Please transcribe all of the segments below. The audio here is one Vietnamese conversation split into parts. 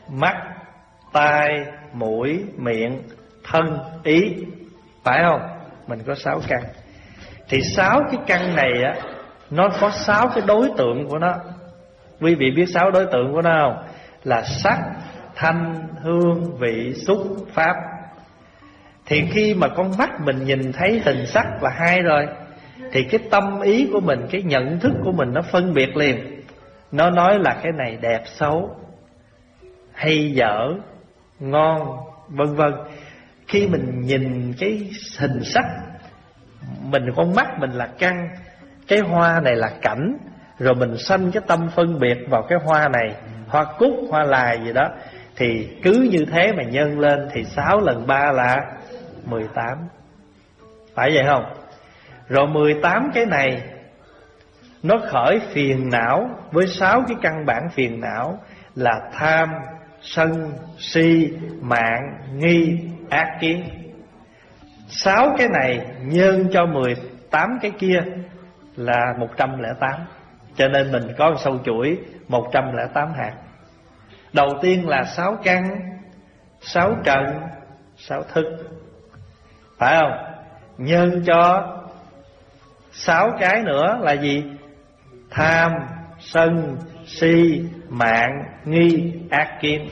mắt, tai, mũi, miệng, thân, ý, phải không? Mình có 6 căn. Thì 6 cái căn này á, nó có 6 cái đối tượng của nó. Quý vị biết 6 đối tượng của nó không? Là sắc, thanh, hương, vị, xúc, pháp. Thì khi mà con mắt mình nhìn thấy hình sắc là hai rồi, thì cái tâm ý của mình, cái nhận thức của mình nó phân biệt liền. Nó nói là cái này đẹp xấu, hay dở, ngon, vân vân. Khi mình nhìn cái hình sắc, con mắt mình là căn, cái hoa này là cảnh, rồi mình sanh cái tâm phân biệt vào cái hoa này, hoa cúc, hoa lài gì đó. Thì cứ như thế mà nhân lên, thì 6 lần 3 là 18. Phải vậy không? Rồi 18 cái này nó khởi phiền não với 6 cái căn bản phiền não là tham, sân, si, mạng, nghi, ác kiến. 6 cái này nhân cho 18 cái kia là 108. Cho nên mình có sâu chuỗi 108 hạt. Đầu tiên là 6 căn, 6 trần, 6 thức, phải không? Nhân cho 6 cái nữa là gì? Tham, sân, si, mạng, nghi, ác kiến.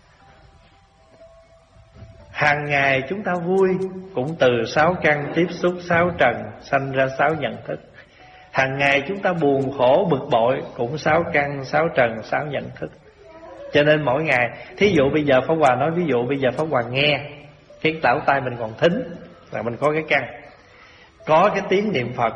Hàng ngày chúng ta vui cũng từ 6 căn tiếp xúc 6 trần, sanh ra 6 nhận thức. Hàng ngày chúng ta buồn khổ bực bội cũng 6 căn, 6 trần, 6 nhận thức. Cho nên mỗi ngày, thí dụ bây giờ Pháp Hòa nói, ví dụ bây giờ Pháp Hòa nghe, cái lỗ tai mình còn thính là mình có cái căn. Có cái tiếng niệm Phật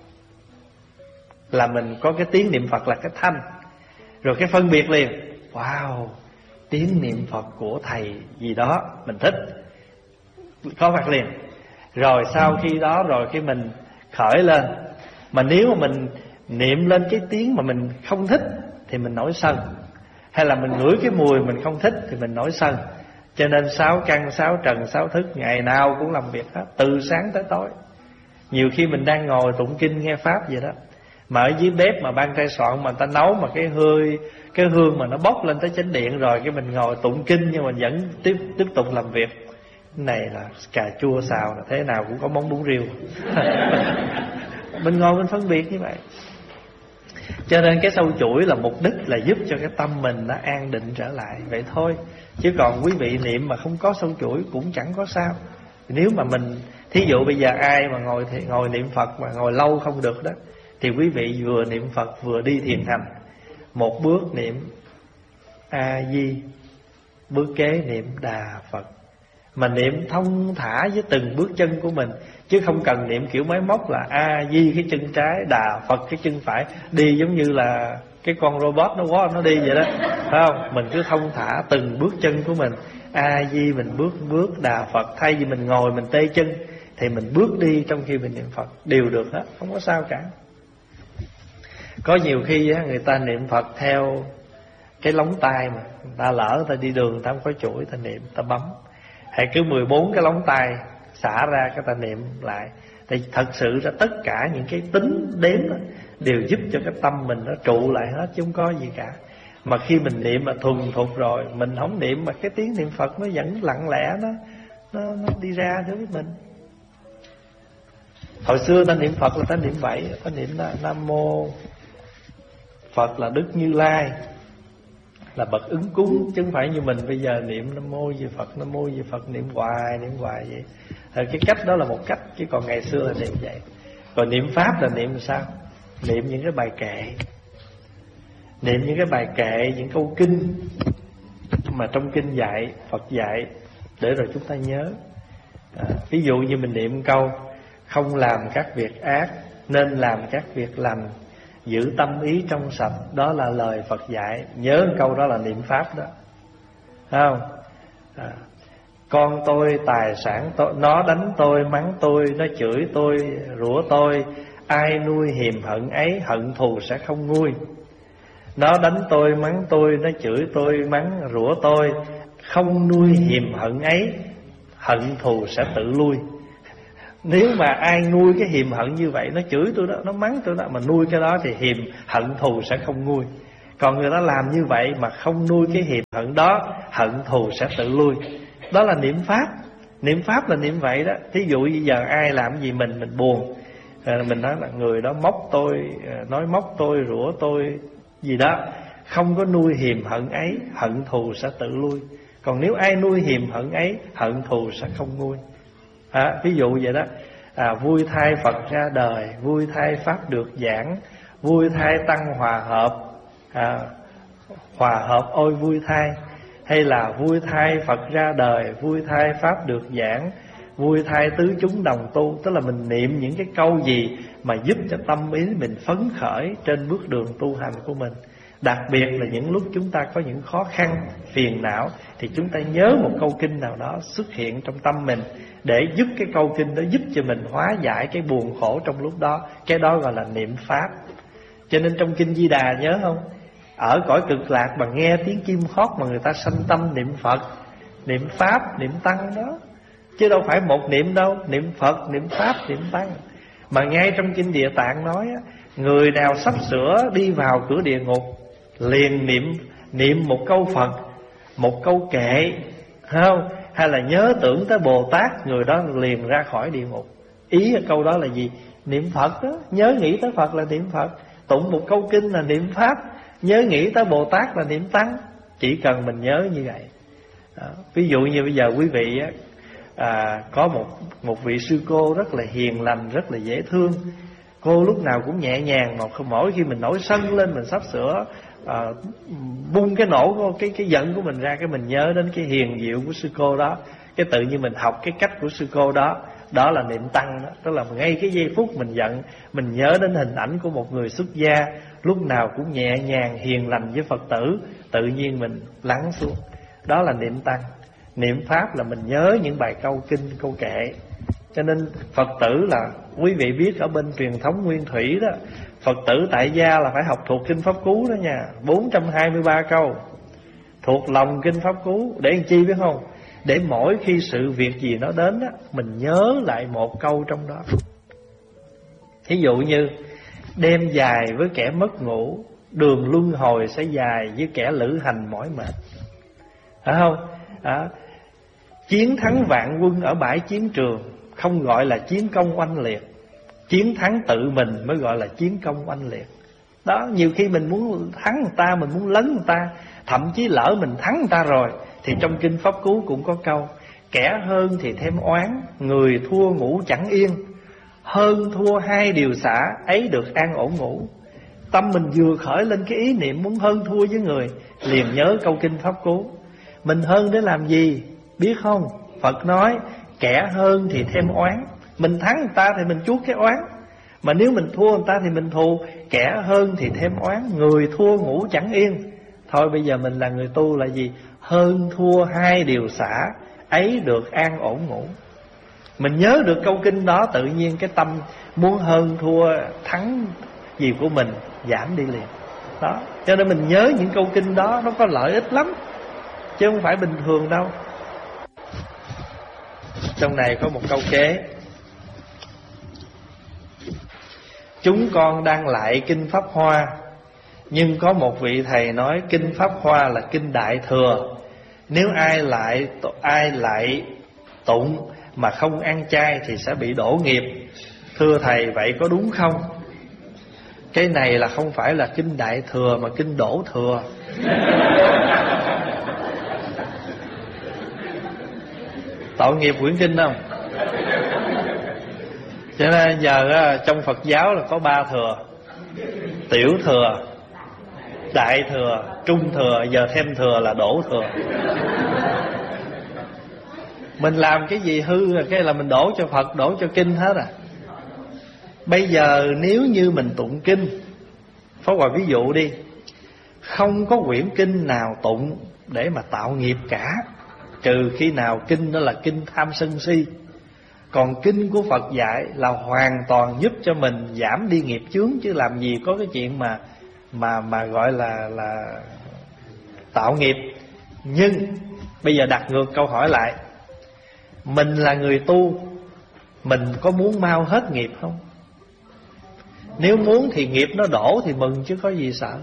là mình có cái tiếng niệm Phật là cái thanh. Rồi cái phân biệt liền, wow, tiếng niệm Phật của thầy gì đó mình thích, có mặt liền. Rồi sau khi đó rồi cái mình khởi lên. Mà nếu mà mình niệm lên cái tiếng mà mình không thích thì mình nổi sân, hay là mình ngửi cái mùi mình không thích thì mình nổi sân. Cho nên 6 căn, 6 trần, 6 thức ngày nào cũng làm việc hết, từ sáng tới tối. Nhiều khi mình đang ngồi tụng kinh nghe pháp vậy đó, mà ở dưới bếp mà ban trai soạn mà người ta nấu mà cái hương mà nó bốc lên tới chánh điện, rồi cái mình ngồi tụng kinh nhưng mà vẫn tiếp tục làm việc. Cái này là cà chua xào là thế nào cũng có món bún riêu. Mình ngồi mình phân biệt như vậy. Cho nên cái sâu chuỗi là mục đích là giúp cho cái tâm mình nó an định trở lại, vậy thôi. Chứ còn quý vị niệm mà không có sâu chuỗi cũng chẳng có sao. Nếu mà mình, thí dụ bây giờ ai mà ngồi niệm Phật mà ngồi lâu không được đó, thì quý vị vừa niệm Phật vừa đi thiền hành. Một bước niệm A Di, bước kế niệm Đà Phật. Mà niệm thông thả với từng bước chân của mình, chứ không cần niệm kiểu máy móc là A Di cái chân trái, Đà Phật cái chân phải, đi giống như là cái con robot nó đi vậy đó, phải không? Mình cứ thông thả từng bước chân của mình. A Di mình bước Đà Phật. Thay vì mình ngồi mình tê chân thì mình bước đi trong khi mình niệm Phật, đều được hết, không có sao cả. Có nhiều khi người ta niệm Phật theo cái lóng tay, mà người ta lỡ người ta đi đường người ta không có chuỗi, người ta niệm, người ta bấm, hay cứ 14 cái lóng tay xả ra cái ta niệm lại. Thì thật sự ra tất cả những cái tính đếm đó đều giúp cho cái tâm mình nó trụ lại hết, chứ không có gì cả. Mà khi mình niệm mà thuần thục rồi, mình không niệm mà cái tiếng niệm Phật nó vẫn lặng lẽ nó đi ra đối với mình. Hồi xưa ta niệm Phật là ta niệm vậy, ta niệm Nam Mô Phật là Đức Như Lai, là bậc ứng cúng, chứ không phải như mình bây giờ niệm Nam Mô Di Phật, Nam Mô Di Phật, niệm hoài vậy. Cái cách đó là một cách, chứ còn ngày xưa là niệm vậy. Còn niệm Pháp là niệm sao? Niệm những cái bài kệ, niệm những cái bài kệ, những câu kinh mà trong kinh dạy, Phật dạy, để rồi chúng ta nhớ. Ví dụ như mình niệm câu không làm các việc ác, nên làm các việc lành, giữ tâm ý trong sạch, đó là lời Phật dạy. Nhớ câu đó là niệm Pháp đó, thấy không? Con tôi, tài sản tôi, nó đánh tôi, mắng tôi, nó chửi tôi, rủa tôi, ai nuôi hiềm hận ấy, hận thù sẽ không nguôi. Nó đánh tôi, mắng tôi, nó chửi tôi, mắng, rủa tôi, không nuôi hiềm hận ấy, hận thù sẽ tự lui. Nếu mà ai nuôi cái hiềm hận như vậy, nó chửi tôi đó, nó mắng tôi đó, mà nuôi cái đó thì hiềm hận thù sẽ không nguôi. Còn người ta làm như vậy mà không nuôi cái hiềm hận đó, hận thù sẽ tự lui. Đó là niệm Pháp. Niệm Pháp là niệm vậy đó. Thí dụ bây giờ ai làm gì mình buồn, mình nói là người đó móc tôi, nói móc tôi, rủa tôi gì đó, không có nuôi hiềm hận ấy, hận thù sẽ tự lui. Còn nếu ai nuôi hiềm hận ấy, hận thù sẽ không nguôi. Ví dụ vậy đó. Vui thay Phật ra đời, vui thay Pháp được giảng, vui thay Tăng hòa hợp, hòa hợp ôi vui thay. Hay là vui thay Phật ra đời, vui thay Pháp được giảng, vui thay tứ chúng đồng tu. Tức là mình niệm những cái câu gì mà giúp cho tâm ý mình phấn khởi trên bước đường tu hành của mình. Đặc biệt là những lúc chúng ta có những khó khăn, phiền não, thì chúng ta nhớ một câu kinh nào đó xuất hiện trong tâm mình, để giúp cái câu kinh đó giúp cho mình hóa giải cái buồn khổ trong lúc đó. Cái đó gọi là niệm Pháp. Cho nên trong kinh Di Đà nhớ không, ở cõi cực lạc mà nghe tiếng chim hót mà người ta sanh tâm niệm Phật, niệm Pháp, niệm Tăng đó. Chứ đâu phải một niệm đâu, niệm Phật, niệm Pháp, niệm Tăng. Mà ngay trong kinh Địa Tạng nói á, người nào sắp sửa đi vào cửa địa ngục liền niệm một câu Phật, một câu kệ, không? Hay là nhớ tưởng tới Bồ Tát, người đó liền ra khỏi địa ngục. Ý ở câu đó là gì? Niệm Phật đó. Nhớ nghĩ tới Phật là niệm Phật, tụng một câu kinh là niệm Pháp, nhớ nghĩ tới Bồ Tát là niệm Tăng. Chỉ cần mình nhớ như vậy đó. Ví dụ như bây giờ quý vị á, có một vị sư cô rất là hiền lành, rất là dễ thương. Cô lúc nào cũng nhẹ nhàng, mà mỗi khi mình nổi sân lên, mình sắp sửa bung cái nổ cái giận của mình ra, cái mình nhớ đến cái hiền diệu của sư cô đó, cái tự nhiên mình học cái cách của sư cô đó. Đó là niệm Tăng đó. Tức là ngay cái giây phút mình giận, mình nhớ đến hình ảnh của một người xuất gia, lúc nào cũng nhẹ nhàng hiền lành với Phật tử, tự nhiên mình lắng xuống. Đó là niệm Tăng. Niệm Pháp là mình nhớ những bài câu kinh, câu kệ. Cho nên Phật tử là quý vị biết ở bên truyền thống Nguyên Thủy đó, Phật tử tại gia là phải học thuộc kinh Pháp Cú đó nha, 423 câu thuộc lòng kinh Pháp Cú. Để làm chi biết không? Để mỗi khi sự việc gì nó đến đó, mình nhớ lại một câu trong đó. Thí dụ như đêm dài với kẻ mất ngủ, đường luân hồi sẽ dài với kẻ lữ hành mỏi mệt. Phải không? Chiến thắng vạn quân ở bãi chiến trường không gọi là chiến công oanh liệt, chiến thắng tự mình mới gọi là chiến công oanh liệt. Đó, nhiều khi mình muốn thắng người ta, mình muốn lấn người ta, thậm chí lỡ mình thắng người ta rồi, thì trong kinh Pháp Cú cũng có câu: kẻ hơn thì thêm oán, người thua ngủ chẳng yên, hơn thua hai điều xả, ấy được an ổn ngủ. Tâm mình vừa khởi lên cái ý niệm muốn hơn thua với người, liền nhớ câu kinh Pháp Cú. Mình hơn để làm gì biết không? Phật nói kẻ hơn thì thêm oán. Mình thắng người ta thì mình chuốc cái oán, mà nếu mình thua người ta thì mình thù. Kẻ hơn thì thêm oán, người thua ngủ chẳng yên. Thôi bây giờ mình là người tu là gì? Hơn thua hai điều xả, ấy được an ổn ngủ. Mình nhớ được câu kinh đó, tự nhiên cái tâm muốn hơn thua thắng gì của mình giảm đi liền. Đó, cho nên mình nhớ những câu kinh đó, nó có lợi ích lắm, chứ không phải bình thường đâu. Trong này có một câu kế: chúng con đang lại kinh Pháp Hoa, nhưng có một vị thầy nói kinh Pháp Hoa là kinh Đại Thừa. Nếu ai lại tụng mà không ăn chay thì sẽ bị đổ nghiệp. Thưa thầy, vậy có đúng không? Cái này là không phải là kinh Đại Thừa mà kinh Đổ Thừa. Tội nghiệp quyển kinh không? Cho nên giờ trong Phật giáo là có 3 thừa: Tiểu Thừa, Đại Thừa, Trung Thừa. Giờ thêm thừa là Đổ Thừa. Mình làm cái gì hư rồi cái là mình đổ cho Phật, đổ cho kinh hết à. Bây giờ nếu như mình tụng kinh, Pháp Hòa ví dụ đi, không có quyển kinh nào tụng để mà tạo nghiệp cả, trừ khi nào kinh đó là kinh tham sân si. Còn kinh của Phật dạy là hoàn toàn giúp cho mình giảm đi nghiệp chướng, chứ làm gì có cái chuyện mà gọi là tạo nghiệp. Nhưng bây giờ đặt ngược câu hỏi lại, mình là người tu, mình có muốn mau hết nghiệp không? Nếu muốn thì nghiệp nó đổ thì mừng chứ có gì sợ.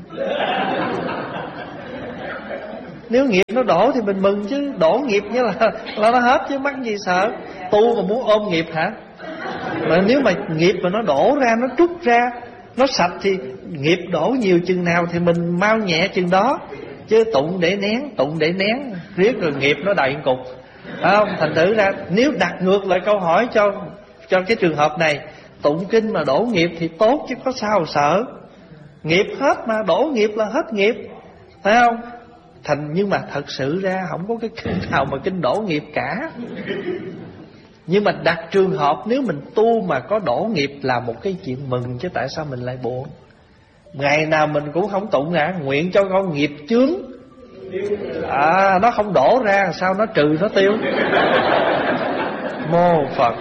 Nếu nghiệp nó đổ thì mình mừng chứ, đổ nghiệp như là nó hết chứ mắc gì sợ. Tu mà muốn ôm nghiệp hả? Mà nếu mà nghiệp mà nó đổ ra, nó trút ra, nó sạch thì nghiệp đổ nhiều chừng nào thì mình mau nhẹ chừng đó. Chứ tụng để nén riết rồi nghiệp nó đầy cục. Không? Thành thử ra nếu đặt ngược lại câu hỏi cho cái trường hợp này, tụng kinh mà đổ nghiệp thì tốt chứ có sao sợ. Nghiệp hết mà, đổ nghiệp là hết nghiệp, phải không? Nhưng mà thật sự ra không có cái kinh nào mà kinh đổ nghiệp cả. Nhưng mà đặt trường hợp nếu mình tu mà có đổ nghiệp là một cái chuyện mừng, chứ tại sao mình lại buồn? Ngày nào mình cũng không tụng nguyện cho con nghiệp chướng, nó không đổ ra sao nó trừ nó tiêu. Mô Phật.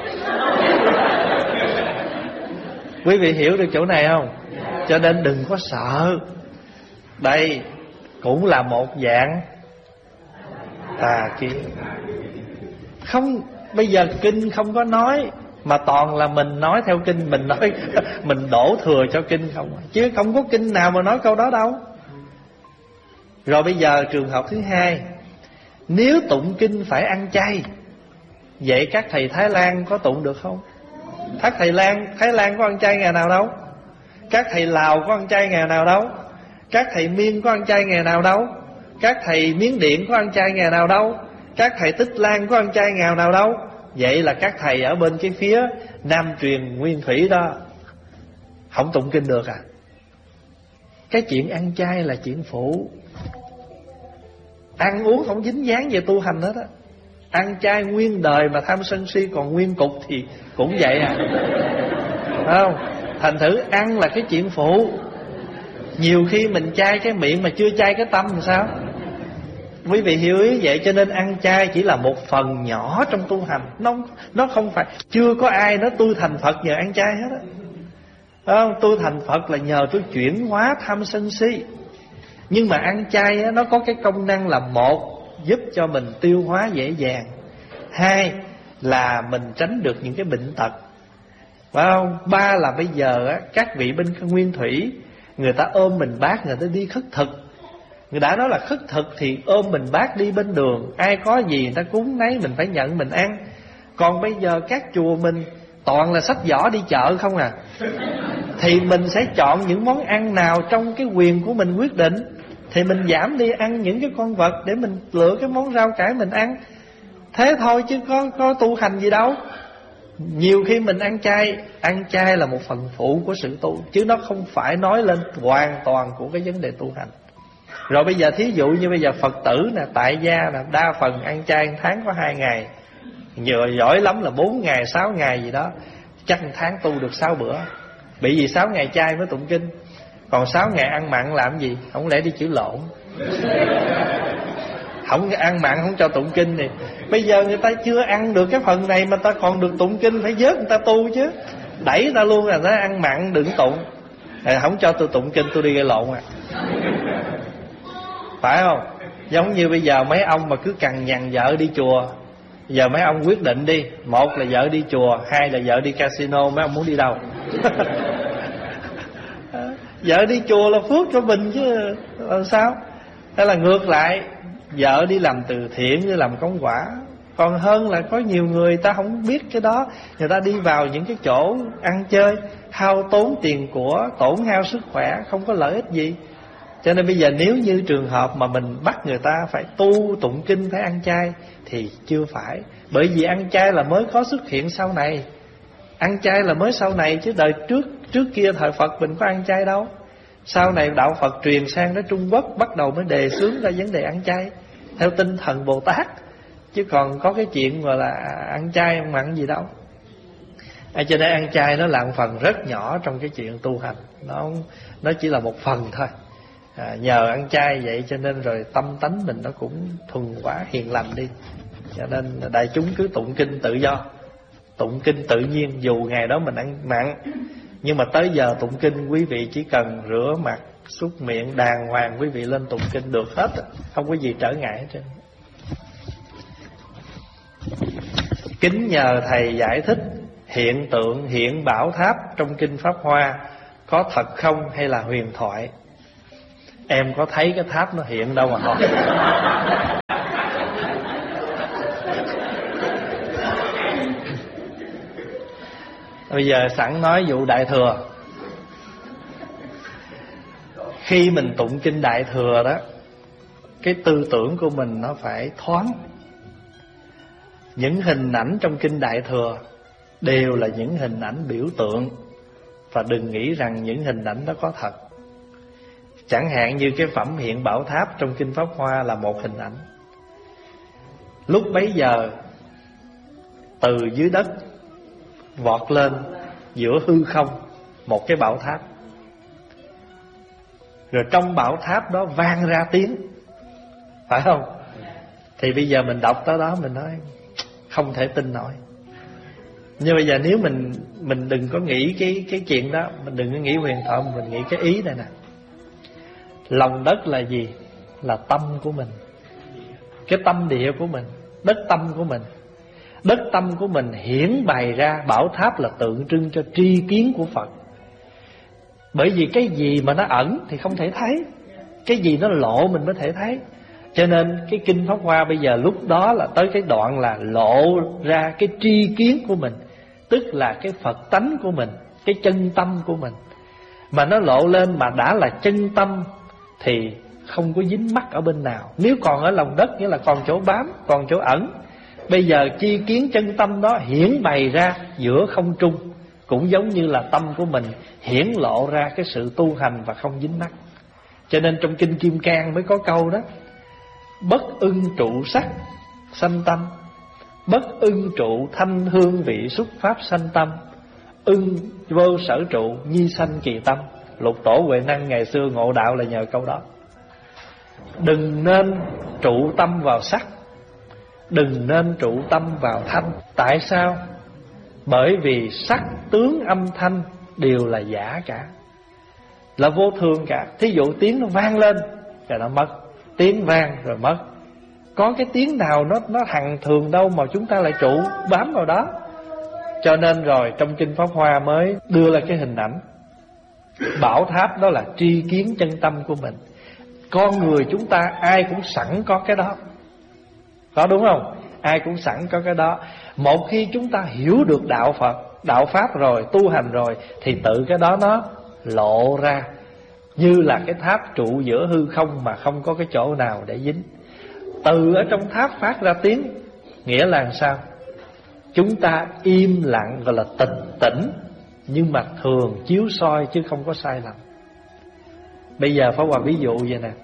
Quý vị hiểu được chỗ này không? Cho nên đừng có sợ. Đây cũng là một dạng tà kiến. Không, bây giờ kinh không có nói, mà toàn là mình nói theo kinh. Mình nói mình đổ thừa cho kinh không, chứ không có kinh nào mà nói câu đó đâu. Rồi bây giờ trường hợp thứ hai, nếu tụng kinh phải ăn chay, vậy các thầy Thái Lan có tụng được không? Các thầy Thái Lan có ăn chay ngày nào đâu. Các thầy Lào có ăn chay ngày nào đâu. Các thầy Miên có ăn chay ngày nào đâu. Các thầy Miến Điện có ăn chay ngày nào đâu. Các thầy Tích Lan có ăn chay ngày nào đâu. Vậy là các thầy ở bên cái phía Nam truyền Nguyên Thủy đó không tụng kinh được à? Cái chuyện ăn chay là chuyện phụ, ăn uống không dính dáng về tu hành hết á. Ăn chay nguyên đời mà tham sân si còn nguyên cục thì cũng vậy à, không? Thành thử ăn là cái chuyện phụ. Nhiều khi mình chay cái miệng mà chưa chay cái tâm thì sao? Quý vị hiểu ý vậy. Cho nên ăn chay chỉ là một phần nhỏ trong tu hành. Nó không phải, chưa có ai nói tôi thành Phật nhờ ăn chay hết á. Không, tôi thành Phật là nhờ tôi chuyển hóa tham sân si. Nhưng mà ăn chay á, nó có cái công năng là một, giúp cho mình tiêu hóa dễ dàng. Hai là mình tránh được những cái bệnh tật, phải không? Ba là bây giờ á, các vị bên Nguyên Thủy, người ta ôm mình bát, người ta đi khất thực. Người đã nói là khất thực thì ôm mình bát đi bên đường, ai có gì người ta cúng nấy, mình phải nhận mình ăn. Còn bây giờ các chùa mình toàn là xách giỏ đi chợ không à. Thì mình sẽ chọn những món ăn nào trong cái quyền của mình quyết định, thì mình giảm đi ăn những cái con vật để mình lựa cái món rau cải mình ăn. Thế thôi chứ có tu hành gì đâu. Nhiều khi mình ăn chay là một phần phụ của sự tu, chứ nó không phải nói lên hoàn toàn của cái vấn đề tu hành. Rồi bây giờ thí dụ như bây giờ Phật tử nè, tại gia nè, đa phần ăn chay tháng có 2 ngày, nhiều giỏi lắm là 4 ngày 6 ngày gì đó, chắc tháng tu được 6 bữa. Bị gì 6 ngày chay mới tụng kinh, còn 6 ngày ăn mặn làm gì? Không lẽ đi chữ lộn? Không ăn mặn không cho tụng kinh thì bây giờ người ta chưa ăn được cái phần này mà ta còn được tụng kinh, phải vớt người ta tu chứ. Đẩy ta luôn là nó ăn mặn đừng tụng. Không cho tôi tụng kinh tôi đi gây lộn à. Phải không? Giống như bây giờ mấy ông mà cứ cằn nhằn vợ đi chùa. Giờ mấy ông quyết định đi, một là vợ đi chùa, hai là vợ đi casino. Mấy ông muốn đi đâu? Vợ đi chùa là phước cho mình chứ làm sao? Hay là ngược lại, vợ đi làm từ thiện như làm công quả. Còn hơn là có nhiều người ta không biết cái đó, người ta đi vào những cái chỗ ăn chơi, hao tốn tiền của, tổn hao sức khỏe, không có lợi ích gì. Cho nên bây giờ nếu như trường hợp mà mình bắt người ta phải tu tụng kinh phải ăn chay thì chưa phải. Bởi vì ăn chay là mới có xuất hiện sau này. Ăn chay là mới sau này, chứ đời trước kia thời Phật mình có ăn chay đâu. Sau này đạo Phật truyền sang đến Trung Quốc, bắt đầu mới đề xướng ra vấn đề ăn chay theo tinh thần Bồ Tát. Chứ còn có cái chuyện gọi là ăn chay ăn mặn gì đâu. Cho nên ăn chay nó là một phần rất nhỏ trong cái chuyện tu hành. Nó chỉ là một phần thôi. Nhờ ăn chay vậy cho nên rồi tâm tánh mình nó cũng thuần hóa hiền lành đi. Cho nên đại chúng cứ tụng kinh tự do, tụng kinh tự nhiên. Dù ngày đó mình ăn mặn, nhưng mà tới giờ tụng kinh quý vị chỉ cần rửa mặt, súc miệng đàng hoàng, quý vị lên tụng kinh được hết, không có gì trở ngại hết trơn. Kính nhờ thầy giải thích hiện tượng hiện bảo tháp trong kinh Pháp Hoa có thật không hay là huyền thoại? Em có thấy cái tháp nó hiện đâu mà hỏi. Bây giờ sẵn nói vụ Đại Thừa. Khi mình tụng kinh Đại Thừa đó, cái tư tưởng của mình nó phải thoáng. Những hình ảnh trong kinh Đại Thừa đều là những hình ảnh biểu tượng, và đừng nghĩ rằng những hình ảnh đó có thật. Chẳng hạn như cái phẩm hiện bảo tháp trong kinh Pháp Hoa là một hình ảnh. Lúc bấy giờ từ dưới đất vọt lên giữa hư không một cái bảo tháp, rồi trong bảo tháp đó vang ra tiếng, phải không? Thì bây giờ mình đọc tới đó mình nói không thể tin nổi. Nhưng bây giờ nếu mình đừng có nghĩ cái chuyện đó, mình đừng có nghĩ huyền thoại, mình nghĩ cái ý này nè. Lòng đất là gì? Là tâm của mình, cái tâm địa của mình, đất tâm của mình. Đất tâm của mình hiển bày ra bảo tháp là tượng trưng cho tri kiến của Phật. Bởi vì cái gì mà nó ẩn thì không thể thấy, cái gì nó lộ mình mới thể thấy. Cho nên cái kinh Pháp Hoa bây giờ lúc đó là tới cái đoạn là lộ ra cái tri kiến của mình, tức là cái Phật tánh của mình, cái chân tâm của mình. Mà nó lộ lên mà đã là chân tâm thì không có dính mắc ở bên nào. Nếu còn ở lòng đất nghĩa là còn chỗ bám, còn chỗ ẩn. Bây giờ chi kiến chân tâm đó hiển bày ra giữa không trung, cũng giống như là tâm của mình hiển lộ ra cái sự tu hành và không dính mắc. Cho nên trong kinh Kim Cang mới có câu đó: bất ưng trụ sắc sanh tâm, bất ưng trụ thanh hương vị xúc pháp sanh tâm, ưng vô sở trụ nhi sanh kỳ tâm. Lục Tổ Huệ Năng ngày xưa ngộ đạo là nhờ câu đó. Đừng nên trụ tâm vào sắc, đừng nên trụ tâm vào thanh. Tại sao? Bởi vì sắc tướng âm thanh đều là giả cả, là vô thường cả. Thí dụ tiếng nó vang lên rồi nó mất, tiếng vang rồi mất. Có cái tiếng nào nó hằng thường đâu mà chúng ta lại trụ bám vào đó. Cho nên rồi trong kinh Pháp Hoa mới đưa ra cái hình ảnh bảo tháp, đó là tri kiến chân tâm của mình. Con người chúng ta ai cũng sẵn có cái đó, có đúng không? Ai cũng sẵn có cái đó. Một khi chúng ta hiểu được đạo Phật, đạo Pháp rồi, tu hành rồi, thì tự cái đó nó lộ ra, như là cái tháp trụ giữa hư không mà không có cái chỗ nào để dính. Từ ở trong tháp phát ra tiếng, nghĩa là sao? Chúng ta im lặng gọi là tịch tỉnh, nhưng mà thường chiếu soi chứ không có sai lầm. Bây giờ Pháp Hòa ví dụ vậy nè.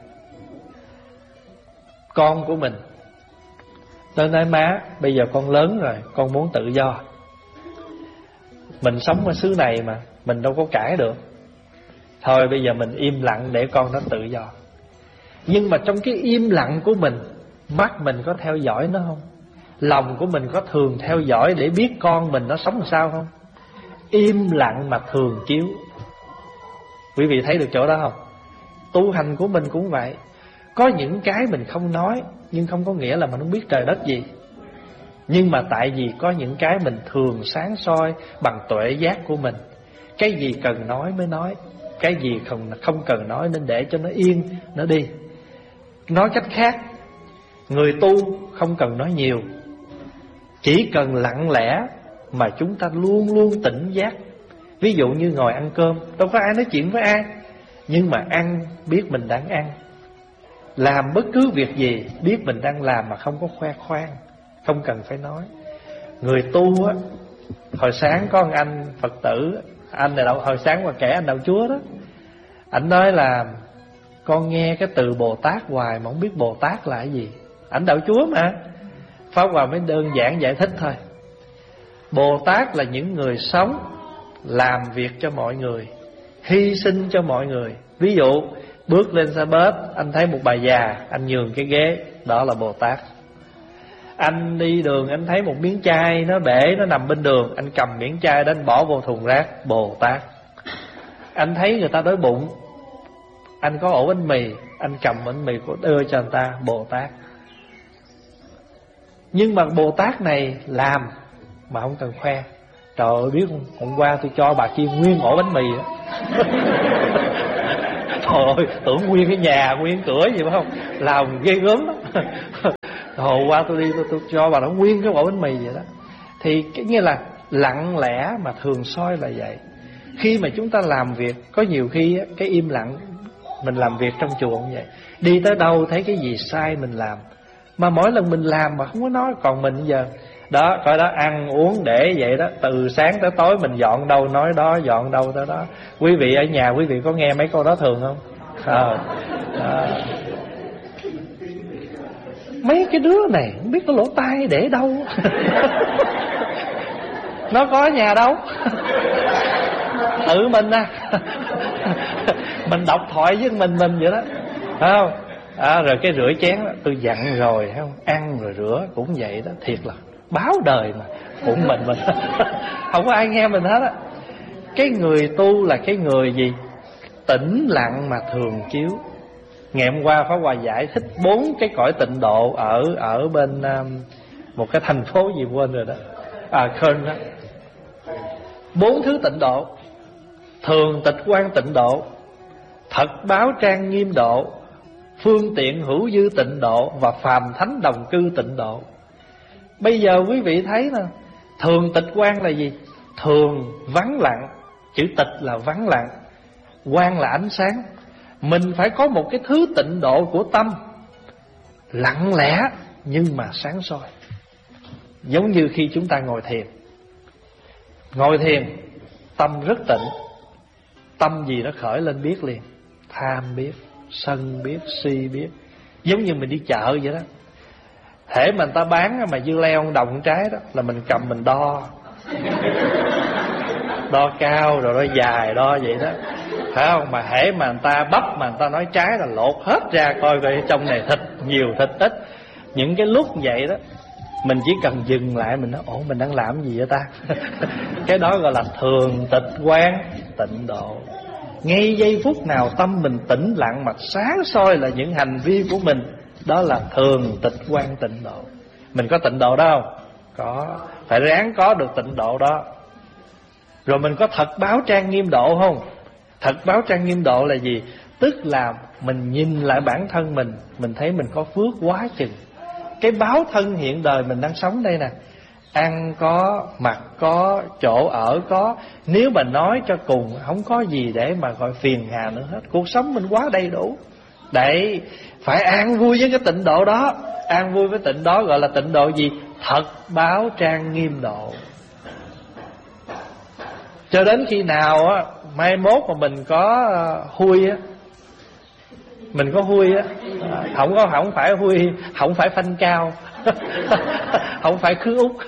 Con của mình nó nói má, bây giờ con lớn rồi, con muốn tự do. Mình sống ở xứ này mà, mình đâu có cãi được. Thôi bây giờ mình im lặng để con nó tự do. Nhưng mà trong cái im lặng của mình, mắt mình có theo dõi nó không? Lòng của mình có thường theo dõi để biết con mình nó sống làm sao không? Im lặng mà thường chiếu. Quý vị thấy được chỗ đó không? Tu hành của mình cũng vậy. Có những cái mình không nói, nhưng không có nghĩa là mình không biết trời đất gì. Nhưng mà tại vì có những cái mình thường sáng soi bằng tuệ giác của mình. Cái gì cần nói mới nói, cái gì không cần nói nên để cho nó yên, nó đi. Nói cách khác, người tu không cần nói nhiều, chỉ cần lặng lẽ mà chúng ta luôn luôn tỉnh giác. Ví dụ như ngồi ăn cơm, đâu có ai nói chuyện với ai, nhưng mà ăn biết mình đang ăn. Làm bất cứ việc gì biết mình đang làm mà không có khoe khoang, không cần phải nói. Người tu á, hồi sáng có một anh Phật tử, anh này đâu, hồi sáng qua kể anh đạo chúa đó, ảnh nói là con nghe cái từ Bồ Tát hoài mà không biết Bồ Tát là cái gì. Ảnh đạo chúa mà. Pháp Hòa mới đơn giản giải thích thôi. Bồ Tát là những người sống, làm việc cho mọi người, hy sinh cho mọi người. Ví dụ bước lên xe bus, anh thấy một bà già, anh nhường cái ghế, đó là Bồ Tát. Anh đi đường, anh thấy một miếng chai nó bể, nó nằm bên đường, anh cầm miếng chai đó anh bỏ vô thùng rác, Bồ Tát. Anh thấy người ta đói bụng, anh có ổ bánh mì, anh cầm bánh mì của đưa cho người ta, Bồ Tát. Nhưng mà Bồ Tát này làm mà không cần khoe. Trời ơi biết không, hôm qua tôi cho bà kia nguyên ổ bánh mì á. Trời ơi, tưởng nguyên cái nhà, nguyên cửa gì phải không, làm ghê gớm lắm. Hồi qua tôi đi tôi cho bà nó nguyên cái ổ bánh mì vậy đó. Thì cái như là lặng lẽ mà thường soi là vậy. Khi mà chúng ta làm việc, có nhiều khi cái im lặng, mình làm việc trong chùa cũng vậy, đi tới đâu thấy cái gì sai mình làm, mà mỗi lần mình làm mà không có nói. Còn mình giờ đó, coi đó, ăn uống để vậy đó, từ sáng tới tối mình dọn đâu nói đó, dọn đâu tới đó. Quý vị ở nhà quý vị có nghe mấy câu đó thường không? Mấy cái đứa này không biết có lỗ tai để đâu. Nó có ở nhà đâu. Tự mình mình đọc thoại với mình vậy đó, phải không? Rồi cái rửa chén đó, tôi dặn rồi, thấy không? Ăn rồi rửa cũng vậy đó. Thiệt là báo đời mà cũng mình không có ai nghe mình hết á. Cái người tu là cái người gì? Tĩnh lặng mà thường chiếu. Ngày hôm qua Pháp Hòa giải thích 4 cái cõi tịnh độ ở bên một cái thành phố gì quên rồi đó, Köln đó. 4 thứ tịnh độ: thường tịch quan tịnh độ, thật báo trang nghiêm độ, phương tiện hữu dư tịnh độ và phàm thánh đồng cư tịnh độ. Bây giờ quý vị thấy nè, thường tịch quan là gì? Thường vắng lặng, chữ tịch là vắng lặng, quan là ánh sáng. Mình phải có một cái thứ tịnh độ của tâm, lặng lẽ nhưng mà sáng soi. Giống như khi chúng ta ngồi thiền. Ngồi thiền tâm rất tịnh, tâm gì nó khởi lên biết liền. Tham biết, sân biết, si biết. Giống như mình đi chợ vậy đó. Hễ mà người ta bán mà dưa leo đồng trái đó là mình cầm mình đo. Đo cao rồi đo dài, đo vậy đó, phải không? Mà hễ mà người ta bắp mà người ta nói trái là lột hết ra coi coi trong này thịt nhiều thịt ít. Những cái lúc vậy đó mình chỉ cần dừng lại, mình nói ủa mình đang làm gì vậy ta? Cái đó gọi là thường tịch quan tịnh độ. Ngay giây phút nào tâm mình tĩnh lặng mà sáng soi là những hành vi của mình, đó là thường tịch quan tịnh độ. Mình có tịnh độ đó không? Có. Phải ráng có được tịnh độ đó. Rồi mình có thật báo trang nghiêm độ không? Thật báo trang nghiêm độ là gì? Tức là mình nhìn lại bản thân mình thấy mình có phước quá chừng. Cái báo thân hiện đời mình đang sống đây nè, ăn có, mặc có, chỗ ở có. Nếu mà nói cho cùng không có gì để mà gọi phiền hà nữa hết. Cuộc sống mình quá đầy đủ. Đấy, phải an vui với cái tịnh độ đó. An vui với tịnh đó gọi là tịnh độ gì? Thật báo trang nghiêm độ. Cho đến khi nào á, mai mốt mà mình có hui á, mình có hui á, không phải hui, không phải phanh cao, không phải khứ út.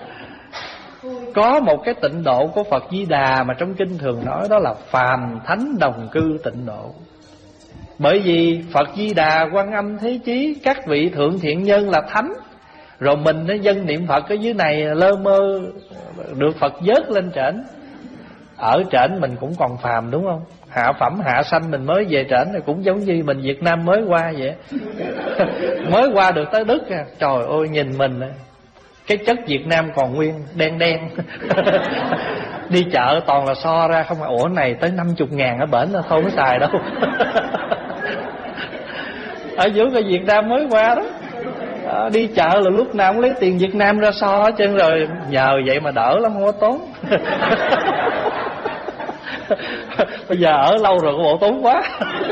Có một cái tịnh độ của Phật Di Đà mà trong kinh thường nói, đó là phàm thánh đồng cư tịnh độ. Bởi vì Phật Di Đà, Quan Âm, Thế Chí, các vị thượng thiện nhân là thánh. Rồi mình nó dân niệm Phật ở dưới này lơ mơ được Phật vớt lên trển. Ở trển mình cũng còn phàm đúng không? Hạ phẩm hạ sanh mình mới về trển này cũng giống như mình Việt Nam mới qua vậy. Mới qua được tới Đức à. Trời ơi nhìn mình cái chất Việt Nam còn nguyên đen đen. Đi chợ toàn là so ra không. Ủa này tới 50.000 ở bển thôi mới xài đâu. Ở giữa cái Việt Nam mới qua đó. Đi chợ là lúc nào cũng lấy tiền Việt Nam ra so hết trơn rồi. Nhờ vậy mà đỡ lắm, không có tốn. Bây giờ ở lâu rồi có bộ tốn quá.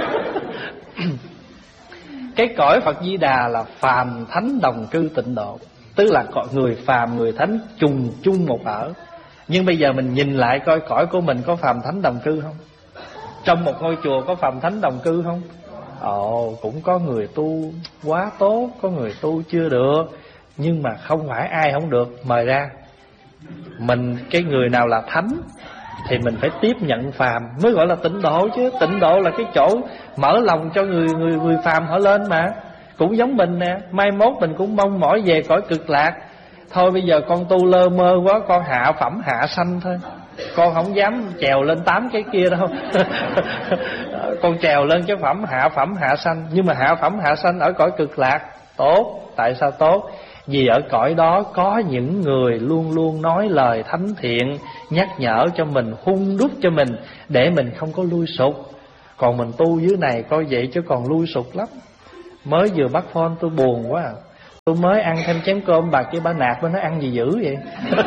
Cái cõi Phật Di Đà là phàm thánh đồng cư tịnh độ. Tức là người phàm người thánh chung chung một ở. Nhưng bây giờ mình nhìn lại coi cõi của mình có phàm thánh đồng cư không? Trong một ngôi chùa có phàm thánh đồng cư không? Cũng có người tu quá tốt, có người tu chưa được. Nhưng mà không phải ai không được mời ra. Mình cái người nào là thánh thì mình phải tiếp nhận phàm mới gọi là tịnh độ chứ. Tịnh độ là cái chỗ mở lòng cho người phàm họ lên mà. Cũng giống mình nè, mai mốt mình cũng mong mỏi về cõi cực lạc. Thôi bây giờ con tu lơ mơ quá, con hạ phẩm hạ sanh thôi. Con không dám trèo lên 8 cái kia đâu. Con trèo lên cái phẩm hạ sanh. Nhưng mà hạ phẩm hạ sanh ở cõi cực lạc Tốt. Tại sao tốt? Vì ở cõi đó có những người luôn luôn nói lời thánh thiện, nhắc nhở cho mình, hun đúc cho mình, để mình không có lui sụt. Còn mình tu dưới này coi vậy chứ còn lui sụt lắm. Mới vừa bắt phone tôi buồn quá à. Tôi mới ăn thêm chén cơm bà kia bà nạt bên nó ăn gì dữ vậy.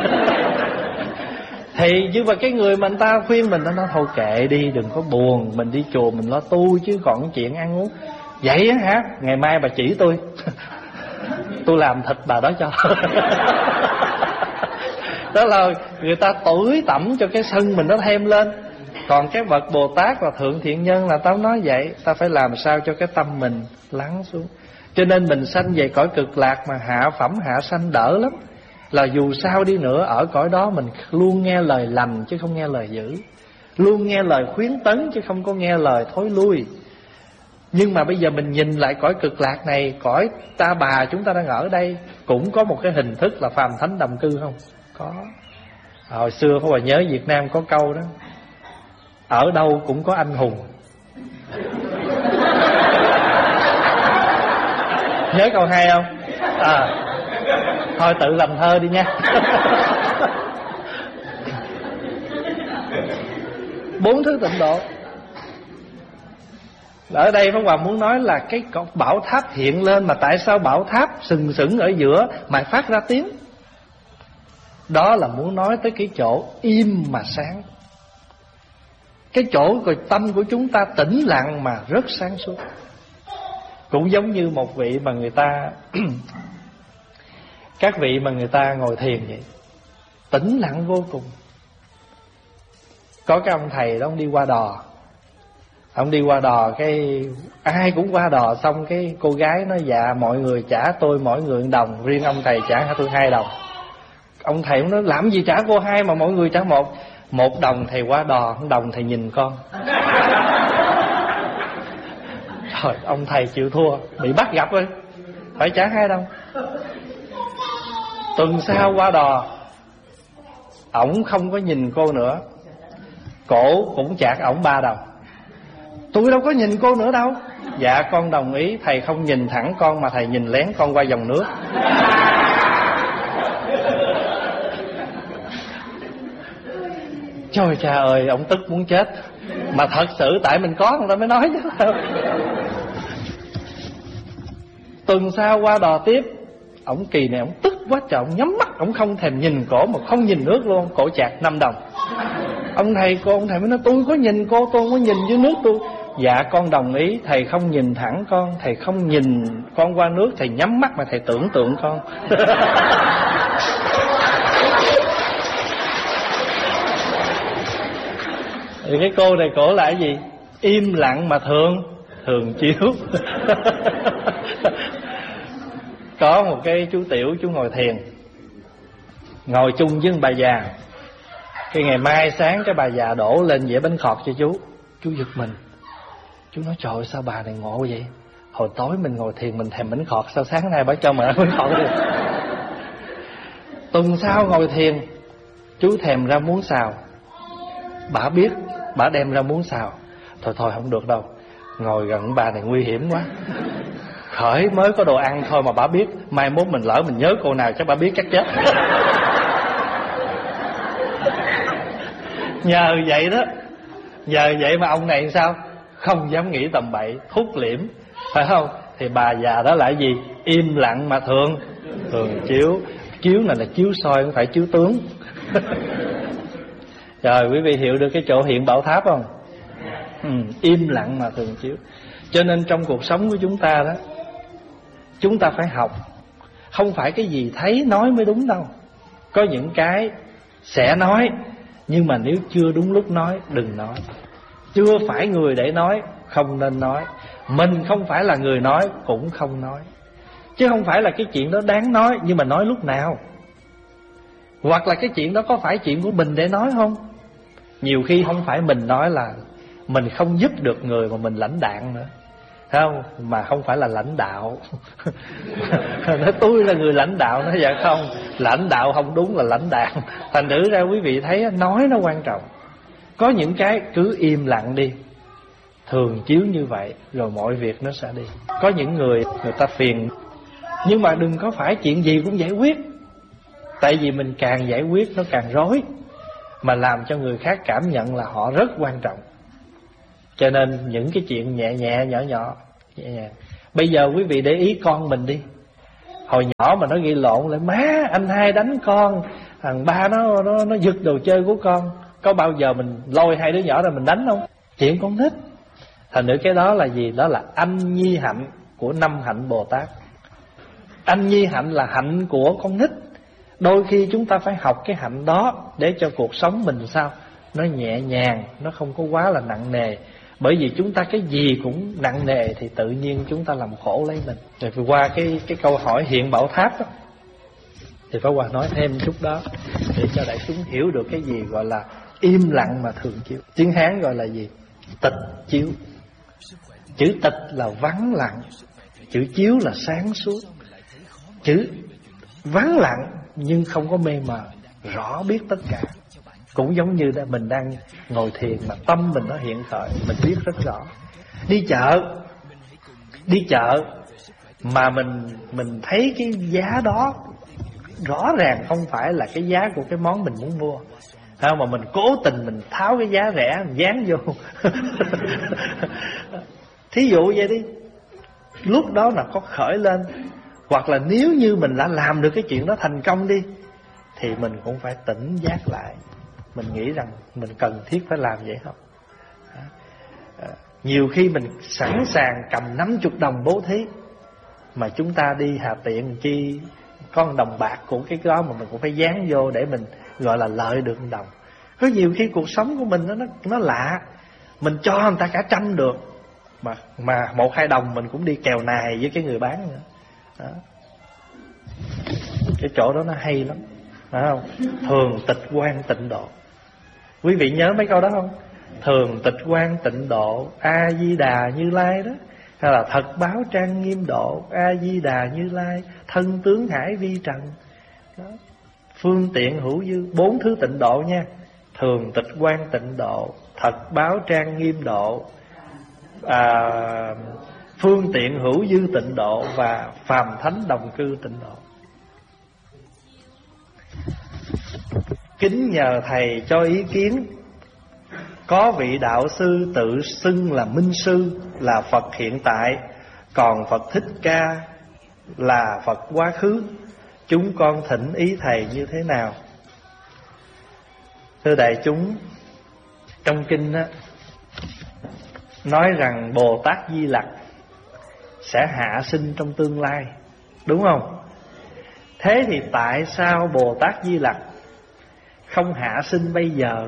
Thì chứ mà cái người mà người ta khuyên mình, nó nói thôi kệ đi, đừng có buồn, mình đi chùa mình lo tu chứ còn chuyện ăn uống. Vậy á hả? Ngày mai bà chỉ tôi. Tôi làm thịt bà đó cho. Đó là người ta tủi tẩm cho cái sân mình nó thêm lên. Còn cái bậc Bồ Tát và Thượng Thiện Nhân là tao nói vậy. Ta phải làm sao cho cái tâm mình lắng xuống. Cho nên mình sanh về cõi cực lạc mà hạ phẩm hạ sanh đỡ lắm. Là dù sao đi nữa ở cõi đó mình luôn nghe lời lành chứ không nghe lời dữ, luôn nghe lời khuyến tấn chứ không có nghe lời thối lui. Nhưng mà bây giờ mình nhìn lại cõi cực lạc này, cõi ta bà chúng ta đang ở đây, cũng có một cái hình thức là phàm thánh đồng cư không? Có. Hồi xưa Pháp Hòa nhớ Việt Nam có câu đó: ở đâu cũng có anh hùng. Nhớ câu hay không? Thôi tự làm thơ đi nha. 4 thứ tịnh độ. Ở đây Pháp Hòa muốn nói là cái bảo tháp hiện lên, mà tại sao bảo tháp sừng sững ở giữa mà phát ra tiếng? Đó là muốn nói tới cái chỗ im mà sáng. Cái chỗ rồi tâm của chúng ta tĩnh lặng mà rất sáng suốt. Cũng giống như một vị mà người ta các vị mà người ta ngồi thiền vậy, tĩnh lặng vô cùng. Có cái ông thầy đó, ông đi qua đò. Ông đi qua đò, cái ai cũng qua đò, xong cái cô gái nói dạ mọi người trả tôi mỗi người 1 đồng, riêng ông thầy trả tôi 2 đồng. Ông thầy cũng nói làm gì trả cô 2 mà mọi người trả 1. 1 đồng thầy qua đò, 1 đồng thầy nhìn con. Trời, ông thầy chịu thua, bị bắt gặp rồi, phải trả 2 đồng. Tuần sau qua đò, ổng không có nhìn cô nữa, cổ cũng chạc ổng 3 đồng. Tôi đâu có nhìn cô nữa đâu. Dạ con đồng ý, thầy không nhìn thẳng con mà thầy nhìn lén con qua dòng nước. Trời cha ơi, ổng tức muốn chết. Mà thật sự tại mình có người ta mới nói chứ. Tuần sau qua đò tiếp, ổng kỳ này ổng tức quá trời, ổng nhắm mắt, ổng không thèm nhìn cổ mà không nhìn nước luôn, cổ chạc 5 đồng. Ông thầy mới nói tôi có nhìn cô, tôi không có nhìn dưới nước tôi. Dạ con đồng ý, thầy không nhìn thẳng con, thầy không nhìn con qua nước, thầy nhắm mắt mà thầy tưởng tượng con. Thì cái cô này cổ là cái gì? Im lặng mà thường chiếu. Có một cái chú Tiểu, chú ngồi thiền, ngồi chung với bà già. Cái ngày mai sáng cái bà già đổ lên dĩa bánh khọt cho chú giật mình. Chú nói trời ơi, sao bà này ngộ vậy? Hồi tối mình ngồi thiền mình thèm bánh khọt, sao sáng nay bà cho mình ăn bánh khọt đi. Tuần sau ngồi thiền, chú thèm ra muống xào. Bà biết, bà đem ra muống xào. Thôi không được đâu, ngồi gần bà này nguy hiểm quá. Khởi mới có đồ ăn thôi mà bà biết, mai mốt mình lỡ mình nhớ cô nào chắc bà biết chắc chết. Nhờ vậy mà ông này sao? Không dám nghĩ tầm bậy, thút liễm, phải không? Thì bà già đó là gì? Im lặng mà thường chiếu. Chiếu này là chiếu soi, không phải chiếu tướng. Trời, quý vị hiểu được cái chỗ hiện bảo tháp không? Im lặng mà thường chiếu. Cho nên trong cuộc sống của chúng ta đó, chúng ta phải học. Không phải cái gì thấy nói mới đúng đâu. Có những cái sẽ nói, nhưng mà nếu chưa đúng lúc nói, đừng nói. Chưa phải người để nói, không nên nói. Mình không phải là người nói, cũng không nói. Chứ không phải là cái chuyện đó đáng nói, nhưng mà nói lúc nào. Hoặc là cái chuyện đó có phải chuyện của mình để nói không? Nhiều khi không phải mình nói là mình không giúp được người mà mình lãnh đạn nữa, thấy không? Mà không phải là lãnh đạo. Nói tôi là người lãnh đạo, nói dạ không, lãnh đạo không đúng là lãnh đạo. Thành thử ra quý vị thấy nói nó quan trọng. Có những cái cứ im lặng đi, thường chiếu như vậy, rồi mọi việc nó sẽ đi. Có những người ta phiền Nhưng mà đừng có phải chuyện gì cũng giải quyết. Tại vì mình càng giải quyết nó càng rối, mà làm cho người khác cảm nhận là họ rất quan trọng. Cho nên những cái chuyện nhẹ nhẹ nhỏ nhỏ nhẹ nhàng. Bây giờ quý vị để ý con mình đi. Hồi nhỏ mà nó gây lộn lại, má anh hai đánh con, thằng ba nó giật đồ chơi của con, có bao giờ mình lôi hai đứa nhỏ ra mình đánh không? Chuyện con nít. Thành nữa cái đó là gì? Đó là anh nhi hạnh của 5 hạnh Bồ Tát. Anh nhi hạnh là hạnh của con nít. Đôi khi chúng ta phải học cái hạnh đó để cho cuộc sống mình sao nó nhẹ nhàng, nó không có quá là nặng nề. Bởi vì chúng ta cái gì cũng nặng nề thì tự nhiên chúng ta làm khổ lấy mình. Rồi qua cái câu hỏi hiện bảo tháp đó, thì Pháp Hòa nói thêm chút đó để cho đại chúng hiểu được cái gì gọi là im lặng mà thường chiếu. Tiếng Hán gọi là gì? Tịch chiếu. Chữ tịch là vắng lặng, chữ chiếu là sáng suốt. Chữ vắng lặng nhưng không có mê mờ, rõ biết tất cả. Cũng giống như mình đang ngồi thiền mà tâm mình nó hiện khởi, mình biết rất rõ. Đi chợ mà mình thấy cái giá đó rõ ràng không phải là cái giá của cái món mình muốn mua, mà mình cố tình mình tháo cái giá rẻ mình dán vô. Thí dụ vậy đi, lúc đó là có khởi lên. Hoặc là nếu như mình đã làm được cái chuyện đó thành công đi, thì mình cũng phải tỉnh giác lại. Mình nghĩ rằng mình cần thiết phải làm vậy không? Nhiều khi mình sẵn sàng cầm 50 đồng bố thí, mà chúng ta đi Hà Tiện chi có 1 đồng bạc của cái đó mà mình cũng phải dán vô để mình gọi là lợi được 1 đồng. Có nhiều khi cuộc sống của mình nó lạ, mình cho người ta cả 100 được, mà 1-2 đồng mình cũng đi kèo nài với cái người bán nữa. Đó. Cái chỗ đó nó hay lắm, phải không? Thường tịch quan tịnh độ. Quý vị nhớ mấy câu đó không? Thường tịch quan tịnh độ, A Di Đà Như Lai đó. Hay là thật báo trang nghiêm độ, A Di Đà Như Lai, thân tướng hải vi trần đó. Phương tiện hữu dư, 4 thứ tịnh độ nha. Thường tịch quan tịnh độ, thật báo trang nghiêm độ, phương tiện hữu dư tịnh độ, và phàm thánh đồng cư tịnh độ. Kính nhờ thầy cho ý kiến. Có vị đạo sư tự xưng là Minh Sư, là Phật hiện tại, còn Phật Thích Ca là Phật quá khứ. Chúng con thỉnh ý thầy như thế nào? Thưa đại chúng, trong kinh á, nói rằng Bồ Tát Di Lặc sẽ hạ sinh trong tương lai, đúng không? Thế thì tại sao Bồ Tát Di Lặc không hạ sinh bây giờ?